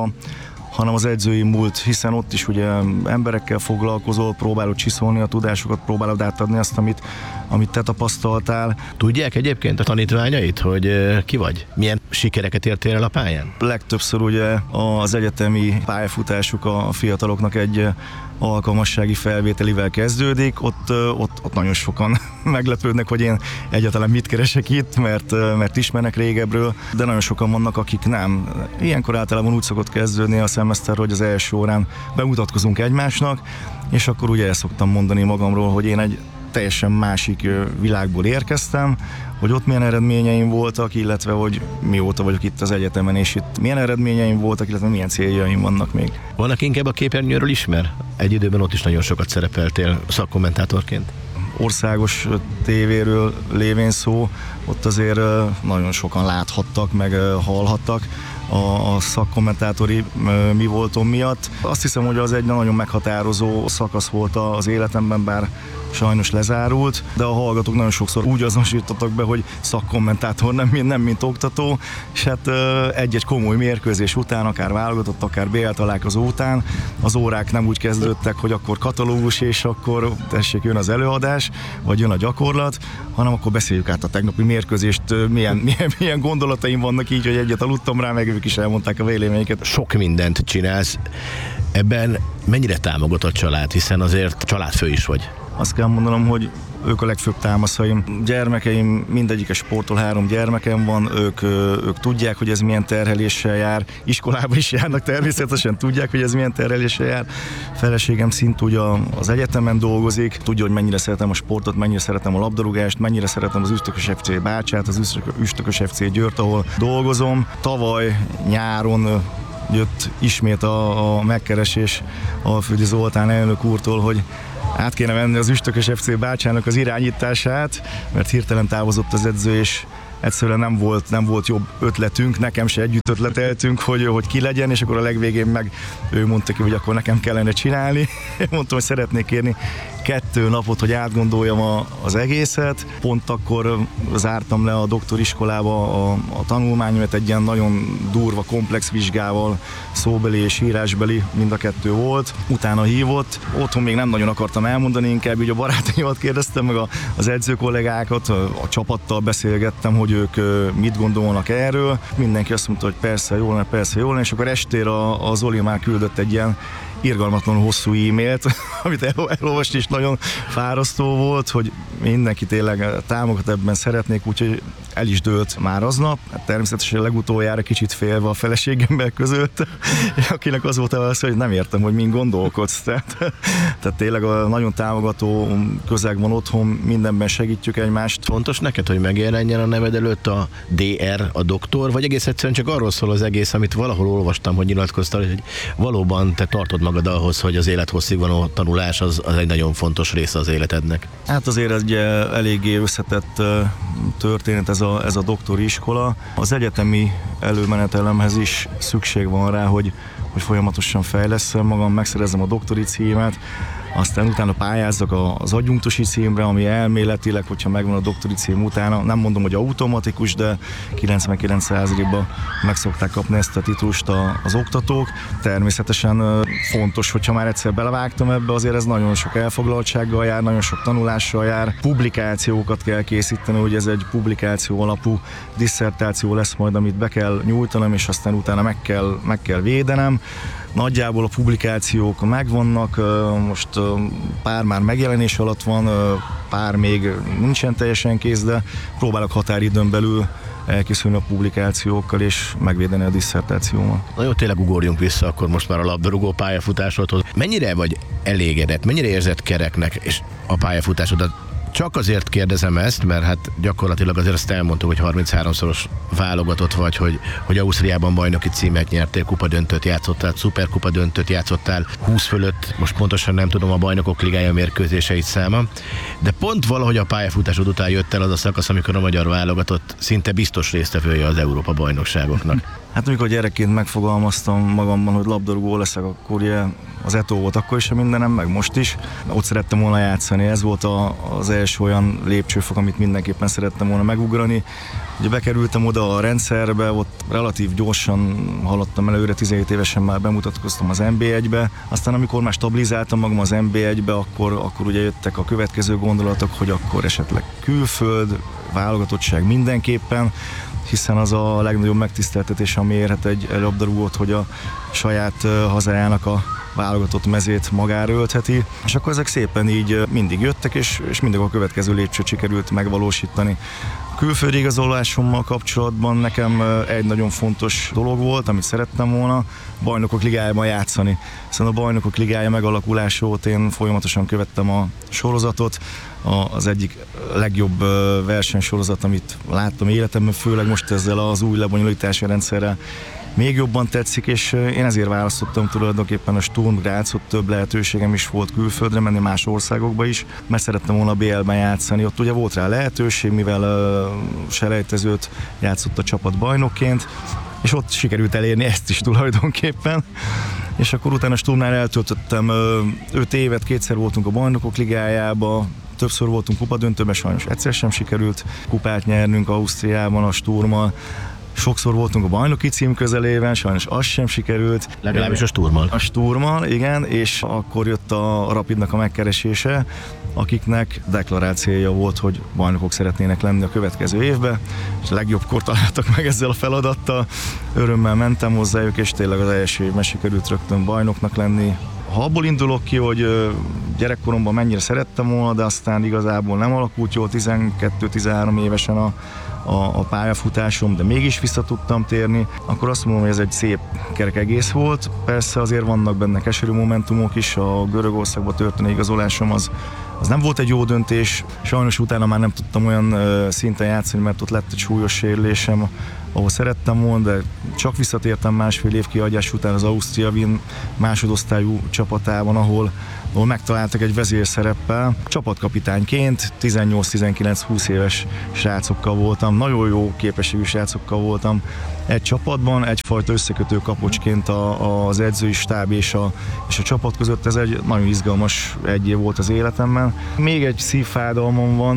hanem az edzői múlt, hiszen ott is ugye emberekkel foglalkozol, próbálod csiszolni a tudásokat, próbálod átadni azt, amit te tapasztaltál. Tudják egyébként a tanítványait, hogy ki vagy? Milyen sikereket értél el a pályán? Legtöbbször ugye az egyetemi pályafutásuk a fiataloknak egy alkalmassági felvételivel kezdődik, ott nagyon sokan meglepődnek, hogy én egyáltalán mit keresek itt, mert ismernek régebről, de nagyon sokan vannak, akik nem. Ilyenkor általában úgy szokott kezdődni a szemeszter, hogy az első órán bemutatkozunk egymásnak, és akkor ugye el szoktam mondani magamról, hogy én egy teljesen másik világból érkeztem, hogy ott milyen eredményeim voltak, illetve hogy mióta vagyok itt az egyetemen, és itt milyen eredményeim voltak, illetve milyen céljaim vannak még. Van, aki inkább a képernyőről ismer? Egy időben ott is nagyon sokat szerepeltél szakkommentátorként. Országos tévéről lévén szó, ott azért nagyon sokan láthattak, meg hallhattak a szakkommentátori mi voltom miatt. Azt hiszem, hogy az egy nagyon meghatározó szakasz volt az életemben, bár sajnos lezárult, de a hallgatók nagyon sokszor úgy azonosítottak be, hogy szakkommentátor, nem mint oktató, és hát egy-egy komoly mérkőzés után, akár válogatott, akár BL találkozó után az órák nem úgy kezdődtek, hogy akkor katalógus, és akkor tessék, jön az előadás, vagy jön a gyakorlat, hanem akkor beszéljük át a tegnapi mérkőzést, milyen gondolataim vannak így, hogy egyet aludtam rá, meg ők is elmondták a véleményeket. Sok mindent csinálsz. Ebben mennyire támogat a család, hiszen azért családfő is vagy? Azt kell mondanom, hogy ők a legfőbb támaszaim. Gyermekeim, mindegyike sportol, 3 gyermekem van, ők tudják, hogy ez milyen terheléssel jár, iskolába is járnak, természetesen tudják, hogy ez milyen terheléssel jár. Feleségem szintúgy az egyetemen dolgozik, tudja, hogy mennyire szeretem a sportot, mennyire szeretem a labdarúgást, mennyire szeretem az Üstökös FC Bácsát, az Üstökös FC Győrt, ahol dolgozom. Tavaly nyáron jött ismét a megkeresés Alföldi Zoltán elnök úrtól, hogy át kéne venni az Üstökös FC Bácsának az irányítását, mert hirtelen távozott az edző, és egyszerűen nem volt jobb ötletünk, nekem se együtt ötleteltünk, hogy ki legyen, és akkor a legvégén meg ő mondta ki, hogy akkor nekem kellene csinálni. Én mondtam, hogy szeretnék kérni 2 napot, hogy átgondoljam az egészet. Pont akkor zártam le a doktoriskolába a tanulmányomat egy ilyen nagyon durva, komplex vizsgával, szóbeli és írásbeli, mind a 2 volt. Utána hívott, otthon még nem nagyon akartam elmondani, inkább így a barátaimat kérdeztem, meg az edzőkollégákat, a csapattal beszélgettem, hogy ők mit gondolnak erről. Mindenki azt mondta, hogy persze jól, és akkor estére a Zoli már küldött egy ilyen irgalmatlanul hosszú e-mailt, amit elolvasni is nagyon fárasztó volt, hogy mindenki tényleg támogat ebben szeretnék, úgyhogy el is dőlt már aznap. Hát természetesen legutoljára kicsit félve a feleségemmel között, akinek az volt az, hogy nem értem, hogy mind gondolkodsz. Tehát tényleg a nagyon támogató közeg van otthon, mindenben segítjük egymást. Fontos neked, hogy megjelenjen a neved előtt a DR, a doktor, vagy egész egyszerűen csak arról szól az egész, amit valahol olvastam, hogy nyilatkoztál, hogy valóban te tartod magad ahhoz, hogy az élethosszig való tanulás az egy nagyon fontos része az életednek. Hát azért egy eléggé összetett történet ez a doktori iskola. Az egyetemi előmenetelemhez is szükség van rá, hogy folyamatosan fejlesszem magam, megszerezzem a doktori címet, aztán utána pályázzak az adjunktusi címre, ami elméletileg, hogyha megvan a doktori cím utána, nem mondom, hogy automatikus, de 99%-ban meg szokták kapni ezt a titulust az oktatók. Természetesen fontos, hogyha már egyszer belevágtam ebbe, azért ez nagyon sok elfoglaltsággal jár, nagyon sok tanulással jár. Publikációkat kell készíteni, hogy ez egy publikáció alapú disszertáció lesz majd, amit be kell nyújtanom, és aztán utána meg kell védenem. Nagyjából a publikációk megvannak, most pár már megjelenés alatt van, pár még nincsen teljesen kész, de próbálok határidőn belül elkészülni a publikációkkal és megvédeni a disszertációmat. Na jó, tényleg ugorjunk vissza akkor most már a labdarúgó pályafutásodhoz. Mennyire vagy elégedett, mennyire érzed kereknek és a pályafutásodat? Csak azért kérdezem ezt, mert hát gyakorlatilag azért azt elmondtuk, hogy 33-szoros válogatott vagy, hogy Ausztriában bajnoki címet nyertél, kupadöntőt játszottál, szuperkupa döntőt játszottál, 20 fölött, most pontosan nem tudom a Bajnokok Ligája mérkőzéseit száma, de pont valahogy a pályafutásod után jött el az a szakasz, amikor a magyar válogatott szinte biztos résztvevője az Európa bajnokságoknak. Hát amikor gyerekként megfogalmaztam magamban, hogy labdarúgó leszek, akkor ugye az Eto volt akkor is a mindenem, meg most is. Ott szerettem volna játszani, ez volt az első olyan lépcsőfok, amit mindenképpen szerettem volna megugrani. Ugye bekerültem oda a rendszerbe, ott relatív gyorsan haladtam előre, 17 évesen már bemutatkoztam az NB1-be. Aztán amikor már stabilizáltam magam az NB1-be, akkor ugye jöttek a következő gondolatok, hogy akkor esetleg külföld, válogatottság mindenképpen, hiszen az a legnagyobb megtiszteltetés, ami érhet egy labdarúgót, hogy a saját hazájának a válogatott mezét magára öltheti. És akkor ezek szépen így mindig jöttek, és mindig a következő lépcsőt sikerült megvalósítani. A külföldi igazolásommal kapcsolatban nekem egy nagyon fontos dolog volt, amit szerettem volna, Bajnokok Ligájában játszani. Hiszen a Bajnokok Ligája megalakulása óta én folyamatosan követtem a sorozatot, az egyik legjobb versenysorozat, amit láttam életemben, főleg most ezzel az új lebonyolítási rendszerrel még jobban tetszik, és én ezért választottam tulajdonképpen a Sturm Grazot, több lehetőségem is volt külföldre menni, más országokba is, mert szerettem volna BL-ben játszani. Ott ugye volt rá lehetőség, mivel selejtezőt játszott a csapat bajnokként, és ott sikerült elérni ezt is tulajdonképpen. És akkor utána Sturmnál eltöltöttem 5 évet, 2-szer voltunk a Bajnokok Ligájába, többször voltunk kupadöntőben, sajnos egyszer sem sikerült kupát nyernünk Ausztriában a Sturmmal. Sokszor voltunk a bajnoki cím közelében, sajnos az sem sikerült. Legalábbis a Sturmmal. A Sturmmal, igen, és akkor jött a Rapidnak a megkeresése, akiknek deklarált célja volt, hogy bajnokok szeretnének lenni a következő évben, és a legjobbkor találtak meg ezzel a feladattal. Örömmel mentem hozzájuk, és tényleg az első évben sikerült rögtön bajnoknak lenni. Ha abból indulok ki, hogy gyerekkoromban mennyire szerettem volna, de aztán igazából nem alakult jól, 12-13 évesen a pályafutásom, de mégis vissza tudtam térni, akkor azt mondom, hogy ez egy szép kerek egész volt. Persze azért vannak benne keserű momentumok is, a Görögországba történő igazolásom az nem volt egy jó döntés, sajnos utána már nem tudtam olyan szinten játszani, mert ott lett egy súlyos sérülésem, ahol szerettem volna, de csak visszatértem másfél év kihagyás után az Austria Wien másodosztályú csapatában, ahol megtaláltak egy vezérszereppel. Csapatkapitányként 18-19-20 éves srácokkal voltam, nagyon jó képességű srácokkal voltam egy csapatban, egyfajta összekötő kapocsként az edzői stáb és a csapat között. Ez egy nagyon izgalmas egy év volt az életemben. Még egy szívfájdalmam van,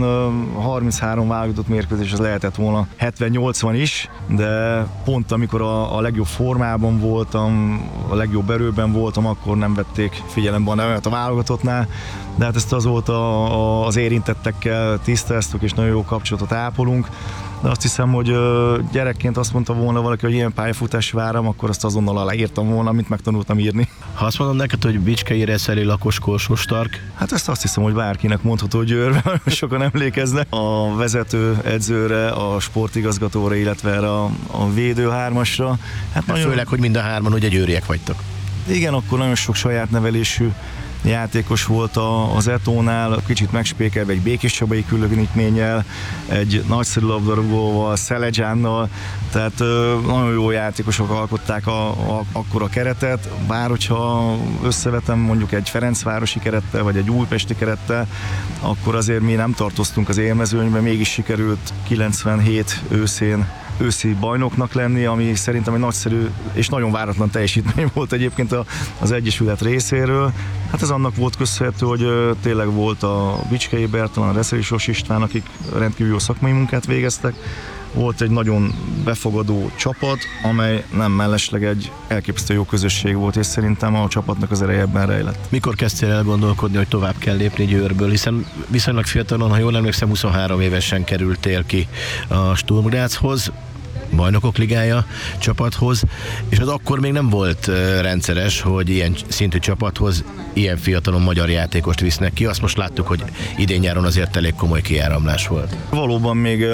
33 válogatott mérkőzés, az lehetett volna 70-80 is, de pont amikor a legjobb formában voltam, a legjobb erőben voltam, akkor nem vették figyelembe a nevemet a válogatottnál, de hát ezt azóta az érintettekkel tisztáztuk, és nagyon jó kapcsolatot ápolunk. De azt hiszem, hogy gyerekként azt mondta volna valaki, hogy ilyen pályafutás várom, akkor azt azonnal aláírtam volna, amit megtanultam írni. Ha azt mondom neked, hogy Bicskei Reszeli lakos Korsó Stark? Hát ezt azt hiszem, hogy bárkinek mondható Győrben, sokan emlékeznek. A vezető edzőre, a sportigazgatóra, illetve erre a védőhármasra. Hát nagyon... Főleg, hogy mind a hárman ugye győriek vagytok. Igen, akkor nagyon sok saját nevelésű játékos volt az Etónál, kicsit megspékelve egy Békés Csabai különítménnyel, egy nagyszerű labdarúgóval, Szeledzsánnal, tehát nagyon jó játékosok alkották akkor a keretet, bár hogyha összevetem mondjuk egy Ferencvárosi kerettel, vagy egy újpesti kerettel, akkor azért mi nem tartoztunk az élmezőnyben, mégis sikerült 97 őszi bajnoknak lenni, ami szerintem egy nagyszerű és nagyon váratlan teljesítmény volt egyébként az Egyesület részéről. Hát ez annak volt köszönhető, hogy tényleg volt a Bicskei Bertalan, a Reszeli Sos István, akik rendkívül jó szakmai munkát végeztek. Volt egy nagyon befogadó csapat, amely nem mellesleg egy elképesztő jó közösség volt, és szerintem a csapatnak az ereje ebben rejlett. Mikor kezdtél el gondolkodni, hogy tovább kell lépni Győrből, hiszen viszonylag fiatalon, ha jól emlékszem, 23 évesen kerültél ki a Sturm Grazhoz, Bajnokok Ligája csapathoz, és az akkor még nem volt rendszeres, hogy ilyen szintű csapathoz ilyen fiatalon magyar játékost visznek ki. Azt most láttuk, hogy idén-nyáron azért elég komoly kiáramlás volt. Valóban még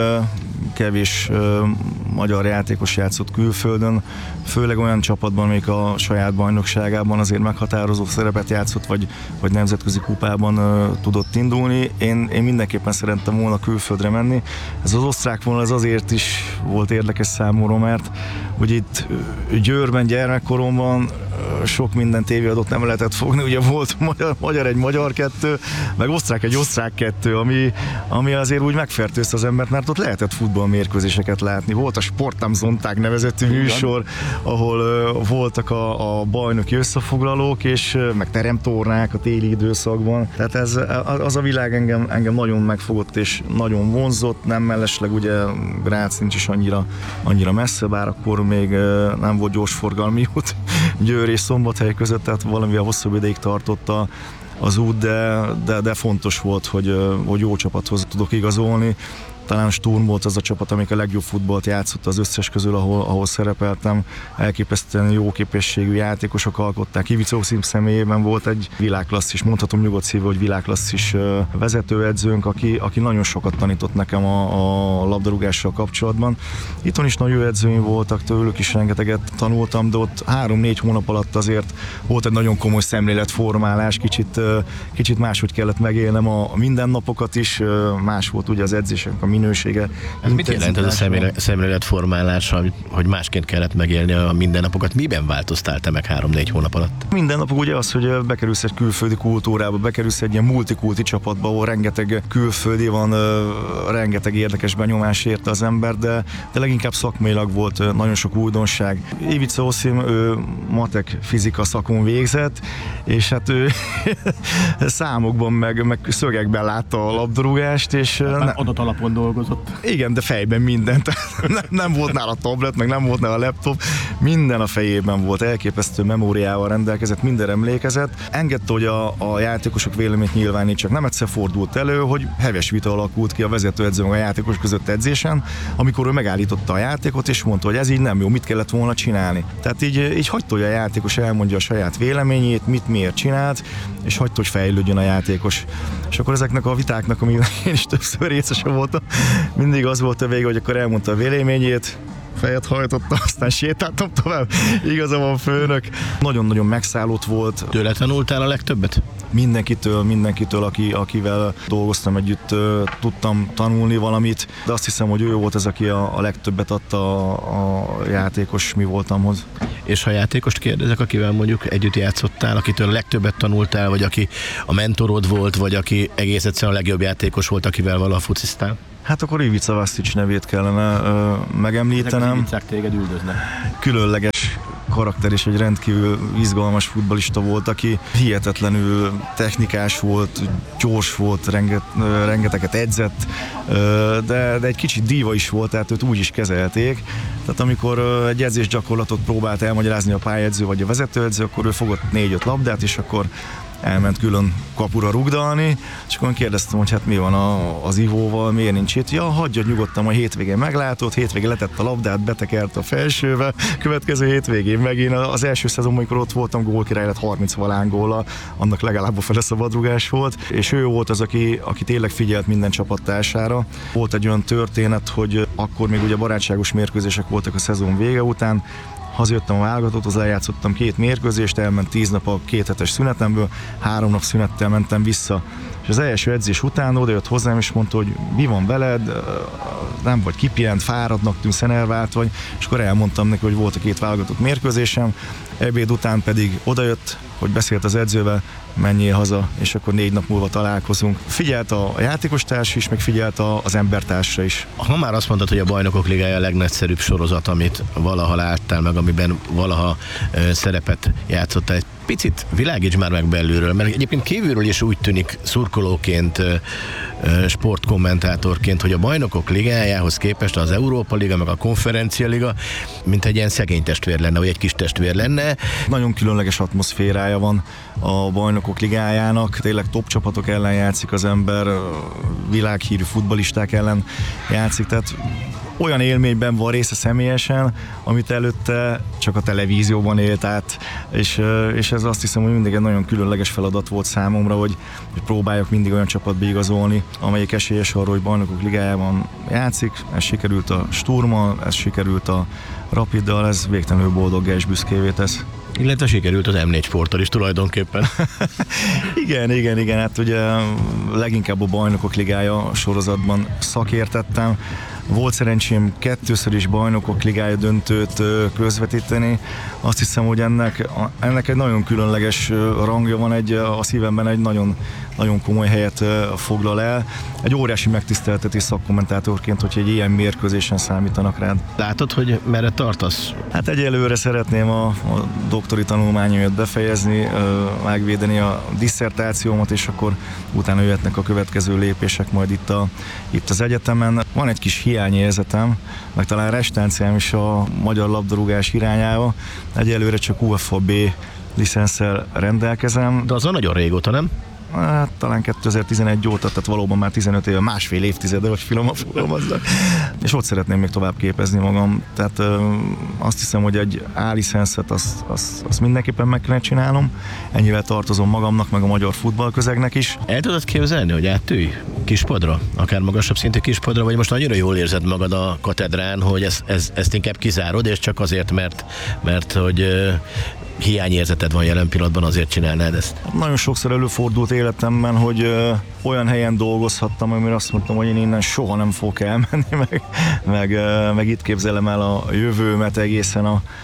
kevés magyar játékos játszott külföldön, főleg olyan csapatban, amelyik a saját bajnokságában azért meghatározó szerepet játszott, vagy nemzetközi kupában tudott indulni. Én mindenképpen szerettem volna külföldre menni. Ez az osztrák vonal ez azért is volt érdekes számomra, mert hogy itt Győrben gyermekkoromban sok minden tévéadót nem lehetett fogni, ugye volt magyar egy magyar kettő, meg osztrák egy osztrák kettő, ami azért úgy megfertőzte az embert, mert ott lehetett futballmérkőzéseket látni. Volt a Sport am Sonntag nevezetű műsor, ahol voltak a bajnoki összefoglalók, és meg teremtornák a téli időszakban. Tehát az a világ engem nagyon megfogott és nagyon vonzott, nem mellesleg ugye Grác nincs is annyira messze, bár akkor még nem volt gyorsforgalmi út Győr és Szombathely között, tehát valamivel hosszabb ideig tartotta az út, de fontos volt, hogy jó csapathoz tudok igazolni. talán Sturm volt az a csapat, amelyik a legjobb futballt játszott az összes közül, ahol szerepeltem. Elképesztően jó képességű játékosok alkották. Ivica Osim személyében volt egy világklasszis, mondhatom nyugodt szívvel, hogy világklasszis vezetőedzőnk, aki nagyon sokat tanított nekem a labdarúgással kapcsolatban. Itthon is nagy edzőim voltak, tőlük is rengeteget tanultam, de ott 3-4 hónap alatt azért volt egy nagyon komoly szemléletformálás, kicsit máshogy kellett megélnem a mindennapokat is, más volt ugye az edzések a minősége. Ez mit jelent ez a szemléletformálás, hogy másként kellett megélni a mindennapokat? Miben változtál te meg 3-4 hónap alatt? Minden nap ugye az, hogy bekerülsz egy külföldi kultúrába, bekerülsz egy ilyen multikulti csapatba, ahol rengeteg külföldi van, rengeteg érdekes benyomás érte az ember, de leginkább szakmailag volt nagyon sok újdonság. Ivica Osim, ő matek fizika szakon végzett, és hát ő számokban meg szögekben látta a labdarúgást, és adatalapon dolgozott. Igen, de fejben mindent. Nem volt nála tablet, meg nem volt nála laptop, minden a fejében volt, elképesztő memóriával rendelkezett, minden emlékezett. Engedte, hogy a játékosok véleményt nyilvánítsak. Nem egyszer fordult elő, hogy heves vita alakult ki a vezetőedző meg a játékos között edzésen, amikor ő megállította a játékot, és mondta, hogy ez így nem jó, mit kellett volna csinálni. Tehát így hagyta, hogy a játékos elmondja a saját véleményét, mit miért csinált, és hagyta, hogy fejlődjön a játékos. És akkor ezeknek a vitáknak, amiben én is többször részese voltam, mindig az volt a vége, hogy akkor elmondta a véleményét, fejet hajtotta, aztán sétáltam tovább. Igaza van, főnök. Nagyon-nagyon megszállott volt. Tőle tanultál a legtöbbet? Mindenkitől, akivel dolgoztam együtt, tudtam tanulni valamit, de azt hiszem, hogy ő volt az, aki a legtöbbet adta a játékos mi voltamhoz. És ha játékost kérdezek, akivel mondjuk együtt játszottál, akitől a legtöbbet tanultál, vagy aki a mentorod volt, vagy aki egész egyszerűen a legjobb játékos volt, akivel valaha fociztál? Hát akkor Ivica Vastic nevét kellene megemlítenem. Ezek az Ivicák téged üldöznek. Különleges karakter és egy rendkívül izgalmas futballista volt, aki hihetetlenül technikás volt, gyors volt, rengeteget edzett, de egy kicsit díva is volt, tehát őt úgy is kezelték. Tehát amikor egy edzésgyakorlatot próbált elmagyarázni a pályaedző vagy a vezetőedző, akkor ő fogott 4-5 labdát, és akkor elment külön kapura rugdalni, és akkor kérdeztem, hogy hát mi van az ivóval, miért nincs itt. Ja, hagyja nyugodtan, a hétvégén meglátod, hétvégén letett a labdát, betekert a felsőbe, következő hétvégén megint az első szezonban, amikor ott voltam, gólkirály lett 30 valán góllal, annak legalább a fele szabadrugás volt, és ő volt az, aki tényleg figyelt minden csapattársára. Volt egy olyan történet, hogy akkor még ugye barátságos mérkőzések voltak a szezon vége után, hazajöttem a válogatothoz, lejátszottam 2 mérkőzést, elment 10 nap a 2 hetes szünetemből, 3 nap szünettel mentem vissza. És az első edzés után odajött hozzám, és mondta, hogy mi van veled, nem vagy kipihent, fáradtnak tűnsz, enervált vagy, és akkor elmondtam neki, hogy volt a 2 válogatott mérkőzésem, ebéd után pedig odajött, hogy beszélt az edzővel, menjél haza, és akkor 4 nap múlva találkozunk. Figyelt a játékostárs is, meg figyelt az embertársa is. Ha már azt mondtad, hogy a Bajnokok Ligája a legnagyszerűbb sorozat, amit valaha láttál meg, amiben valaha szerepet játszottál, egy picit világíts már meg belülről, mert egyébként kívülről is úgy tűnik szurkolóként, sportkommentátorként, hogy a Bajnokok Ligájához képest az Európa Liga, meg a Konferencia Liga, mint egy ilyen szegény testvér lenne, vagy egy kis testvér lenne. Nagyon különleges atmoszférája van a Bajnokok Ligájának, tényleg top csapatok ellen játszik az ember, világhírű futballisták ellen játszik, tehát olyan élményben van része személyesen, amit előtte csak a televízióban élt át, és ez azt hiszem, hogy mindig egy nagyon különleges feladat volt számomra, hogy próbáljak mindig olyan csapatba igazolni, amelyik esélyes arra, hogy Bajnokok Ligájában játszik. Ez sikerült a Sturmmal, ez sikerült a Rapiddal, ez végtelenül boldoggá és büszkévé tesz. Illetve sikerült az M4 Sporttal is tulajdonképpen. Igen, hát ugye leginkább a Bajnokok Ligája sorozatban szakértettem. Volt szerencsém 2-ször is Bajnokok Ligája döntőt közvetíteni. Azt hiszem, hogy ennek egy nagyon különleges rangja van, a szívemben egy nagyon, nagyon komoly helyet foglal el. Egy óriási megtiszteltetés szakkommentátorként, hogy egy ilyen mérkőzésen számítanak rád. Látod, hogy merre tartasz? Hát egyelőre szeretném a doktori tanulmányomat befejezni, megvédeni a disszertációmat, és akkor utána jöhetnek a következő lépések majd itt az egyetemen. Van egy kis hiányérzetem, meg talán restánciám is a magyar labdarúgás irányába. Egyelőre csak UFA B licenszel rendelkezem. De azon nagyon régóta, nem? talán 2011 óta, tehát valóban már 15 éve, másfél évtizede, hogy finoman fogalmazzak. És ott szeretném még tovább képezni magam. Tehát azt hiszem, hogy egy A-licenszet azt mindenképpen meg kellene csinálnom. Ennyivel tartozom magamnak, meg a magyar futballközegnek is. El tudod képzelni, hogy áttűj kispadra? Akár magasabb szintű kispadra, vagy most annyira jól érzed magad a katedrán, hogy ezt inkább kizárod, és csak azért, mert hogy hiányérzeted van jelen pillanatban, azért csinálnád ezt? Nagyon sokszor előfordult életemben, hogy olyan helyen dolgozhattam, amire azt mondtam, hogy én innen soha nem fogok elmenni, meg itt képzelem el a jövőmet egészen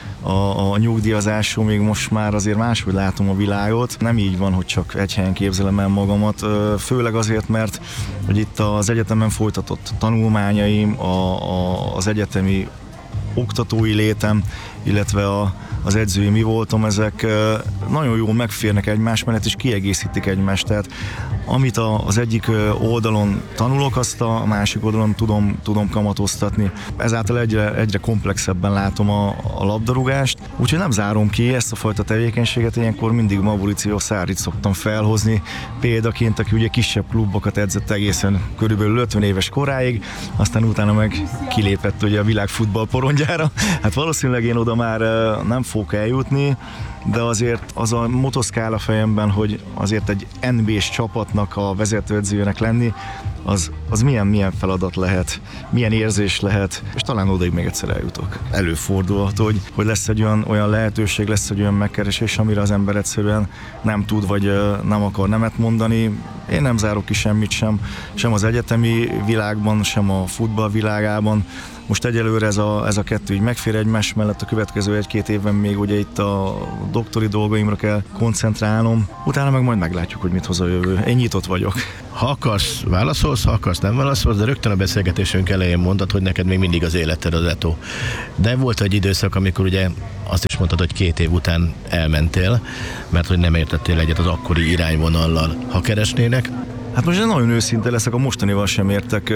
a nyugdíjazásomig, most már azért máshogy látom a világot. Nem így van, hogy csak egy helyen képzelem el magamat, főleg azért, mert hogy itt az egyetemen folytatott tanulmányaim, az egyetemi oktatói létem, illetve az edzői mi voltam, ezek nagyon jól megférnek egymás mellett, és kiegészítik egymást. Tehát amit az egyik oldalon tanulok, azt a másik oldalon tudom kamatoztatni. Ezáltal egyre komplexebben látom a labdarúgást, úgyhogy nem zárom ki ezt a fajta tevékenységet. Ilyenkor mindig Mauricio Sarrit szoktam felhozni példaként, aki ugye kisebb klubokat edzett egészen körülbelül 50 éves koráig, aztán utána meg kilépett ugye a világ futball porondjára. Hát valószínűleg én oda már nem fogok eljutni, de azért az a motoszkál a fejemben, hogy azért egy NBA-s csapatnak a vezetőedzőjének lenni, az milyen feladat lehet, milyen érzés lehet, és talán odaig még egyszer eljutok. Előfordulhat, hogy lesz egy olyan lehetőség, lesz egy olyan megkeresés, amire az ember egyszerűen nem tud, vagy nem akar nemet mondani. Én nem zárok ki semmit sem az egyetemi világban, sem a futball világában. Most egyelőre ez a kettő így megfér egymás mellett, a következő 1-2 évben még ugye itt a doktori dolgaimra kell koncentrálnom, utána meg majd meglátjuk, hogy mit hoz a jövő. Én nyitott vagyok. Ha akarsz, válaszolsz, ha akarsz, nem válaszolsz, de rögtön a beszélgetésünk elején mondtad, hogy neked még mindig az életed az Eto. De volt egy időszak, amikor ugye azt is mondtad, hogy 2 év után elmentél, mert hogy nem értettél egyet az akkori irányvonallal. Ha keresnének? Hát most nagyon őszinte leszek, a mostanival sem értek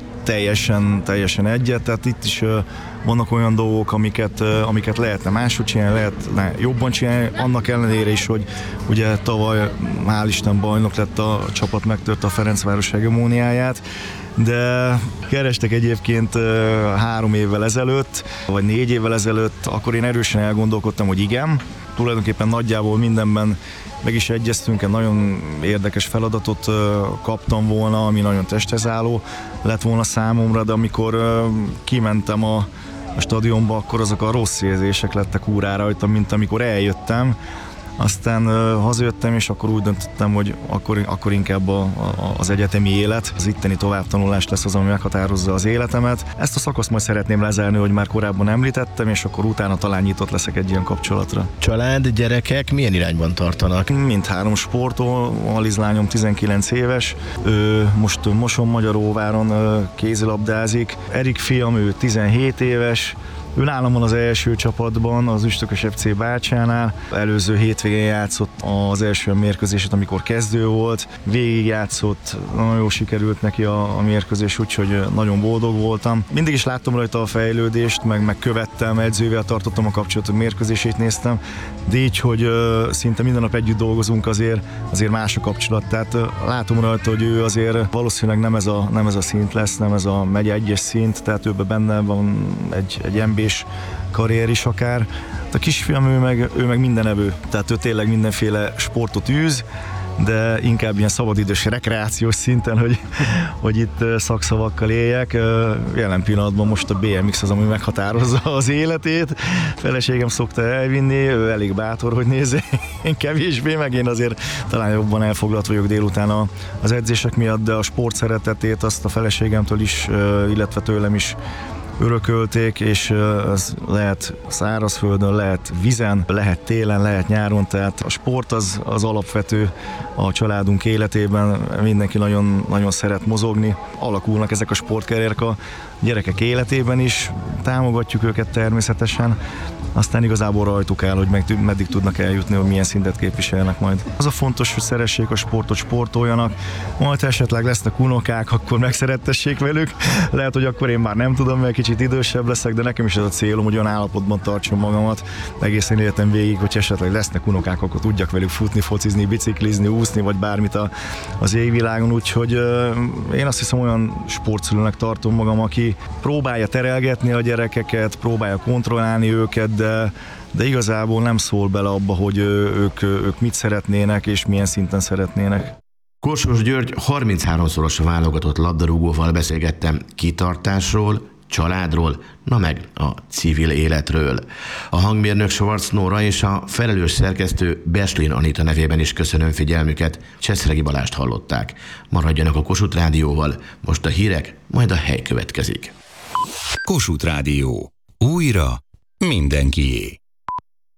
teljesen egyet, tehát itt is vannak olyan dolgok, amiket lehetne máshogy csinálni, lehetne jobban csinálni, annak ellenére is, hogy ugye tavaly hál' Isten bajnok lett a csapat, megtörte a Ferencváros hegemóniáját, de kerestek egyébként 3 évvel ezelőtt, vagy 4 évvel ezelőtt, akkor én erősen elgondolkodtam, hogy igen, tulajdonképpen nagyjából mindenben meg is egyeztünk, egy nagyon érdekes feladatot kaptam volna, ami nagyon testhez álló lett volna számomra, de amikor kimentem a stadionba, akkor azok a rossz érzések lettek úrá rajtam, mint amikor eljöttem. Aztán hazajöttem, és akkor úgy döntöttem, hogy akkor inkább az egyetemi élet, az itteni továbbtanulás lesz az, ami meghatározza az életemet. Ezt a szakaszt majd szeretném lezárni, hogy már korábban említettem, és akkor utána talán nyitott leszek egy ilyen kapcsolatra. Család, gyerekek milyen irányban tartanak? Mindhárom sportol, Aliz lányom 19 éves, ő most Moson-Magyaróváron kézilabdázik. Erik fiam, ő 17 éves, ő nálam van az első csapatban, az Üstökös FC Bácsánál. Előző hétvégén játszott az első mérkőzését, amikor kezdő volt. Végig játszott, nagyon jól sikerült neki a mérkőzés, úgyhogy nagyon boldog voltam. Mindig is láttam rajta a fejlődést, meg követtem, edzővel tartottam a kapcsolatot, mérkőzését néztem, de így, hogy szinte minden nap együtt dolgozunk, azért más a kapcsolat. Tehát látom rajta, hogy ő azért valószínűleg nem ez a szint lesz, nem ez a megye egyes szint, tehát őben benne van egy NBA-s karrier is akár. A kisfiam, ő meg mindenevő, tehát ő tényleg mindenféle sportot űz, de inkább ilyen szabadidős rekreációs szinten, hogy itt szakszavakkal éljek. Jelen pillanatban most a BMX az, ami meghatározza az életét. Feleségem szokta elvinni, ő elég bátor, hogy nézze, én kevésbé, meg én azért talán jobban elfoglalt vagyok délután az edzések miatt, de a sport szeretetét azt a feleségemtől is, illetve tőlem is örökölték, és ez lehet szárazföldön, lehet vízen, lehet télen, lehet nyáron, tehát a sport az alapvető a családunk életében, mindenki nagyon, nagyon szeret mozogni, alakulnak ezek a sportkarrierek a gyerekek életében is, támogatjuk őket természetesen, aztán igazából rajtuk áll, hogy meddig tudnak eljutni, hogy milyen szintet képviselnek majd. Az a fontos, hogy szeressék a sportot, sportoljanak, majd esetleg lesznek unokák, akkor megszerettessék velük, lehet, hogy akkor én már nem tudom, mert kicsit idősebb leszek, de nekem is ez a célom, hogy olyan állapotban tartsam magamat egészen életem végig, hogy esetleg lesznek unokák, akkor tudjak velük futni, focizni, biciklizni, úszni, vagy bármit az égvilágon, úgyhogy én azt hiszem olyan sportszülőnek tartom magam, aki próbálja terelgetni a gyerekeket, próbálja kontrollálni őket, de igazából nem szól bele abba, hogy ők mit szeretnének és milyen szinten szeretnének. Korsós György 33-szoros válogatott labdarúgóval beszélgettem kitartásról, családról, na meg a civil életről. A hangmérnök Schwarz Nóra és a felelős szerkesztő Berslin Anita nevében is köszönöm figyelmüket. Cseszregi Balást hallották. Maradjanak a Kossuth Rádióval, most a hírek, majd a hely következik. Kossuth Rádió. Újra mindenkié.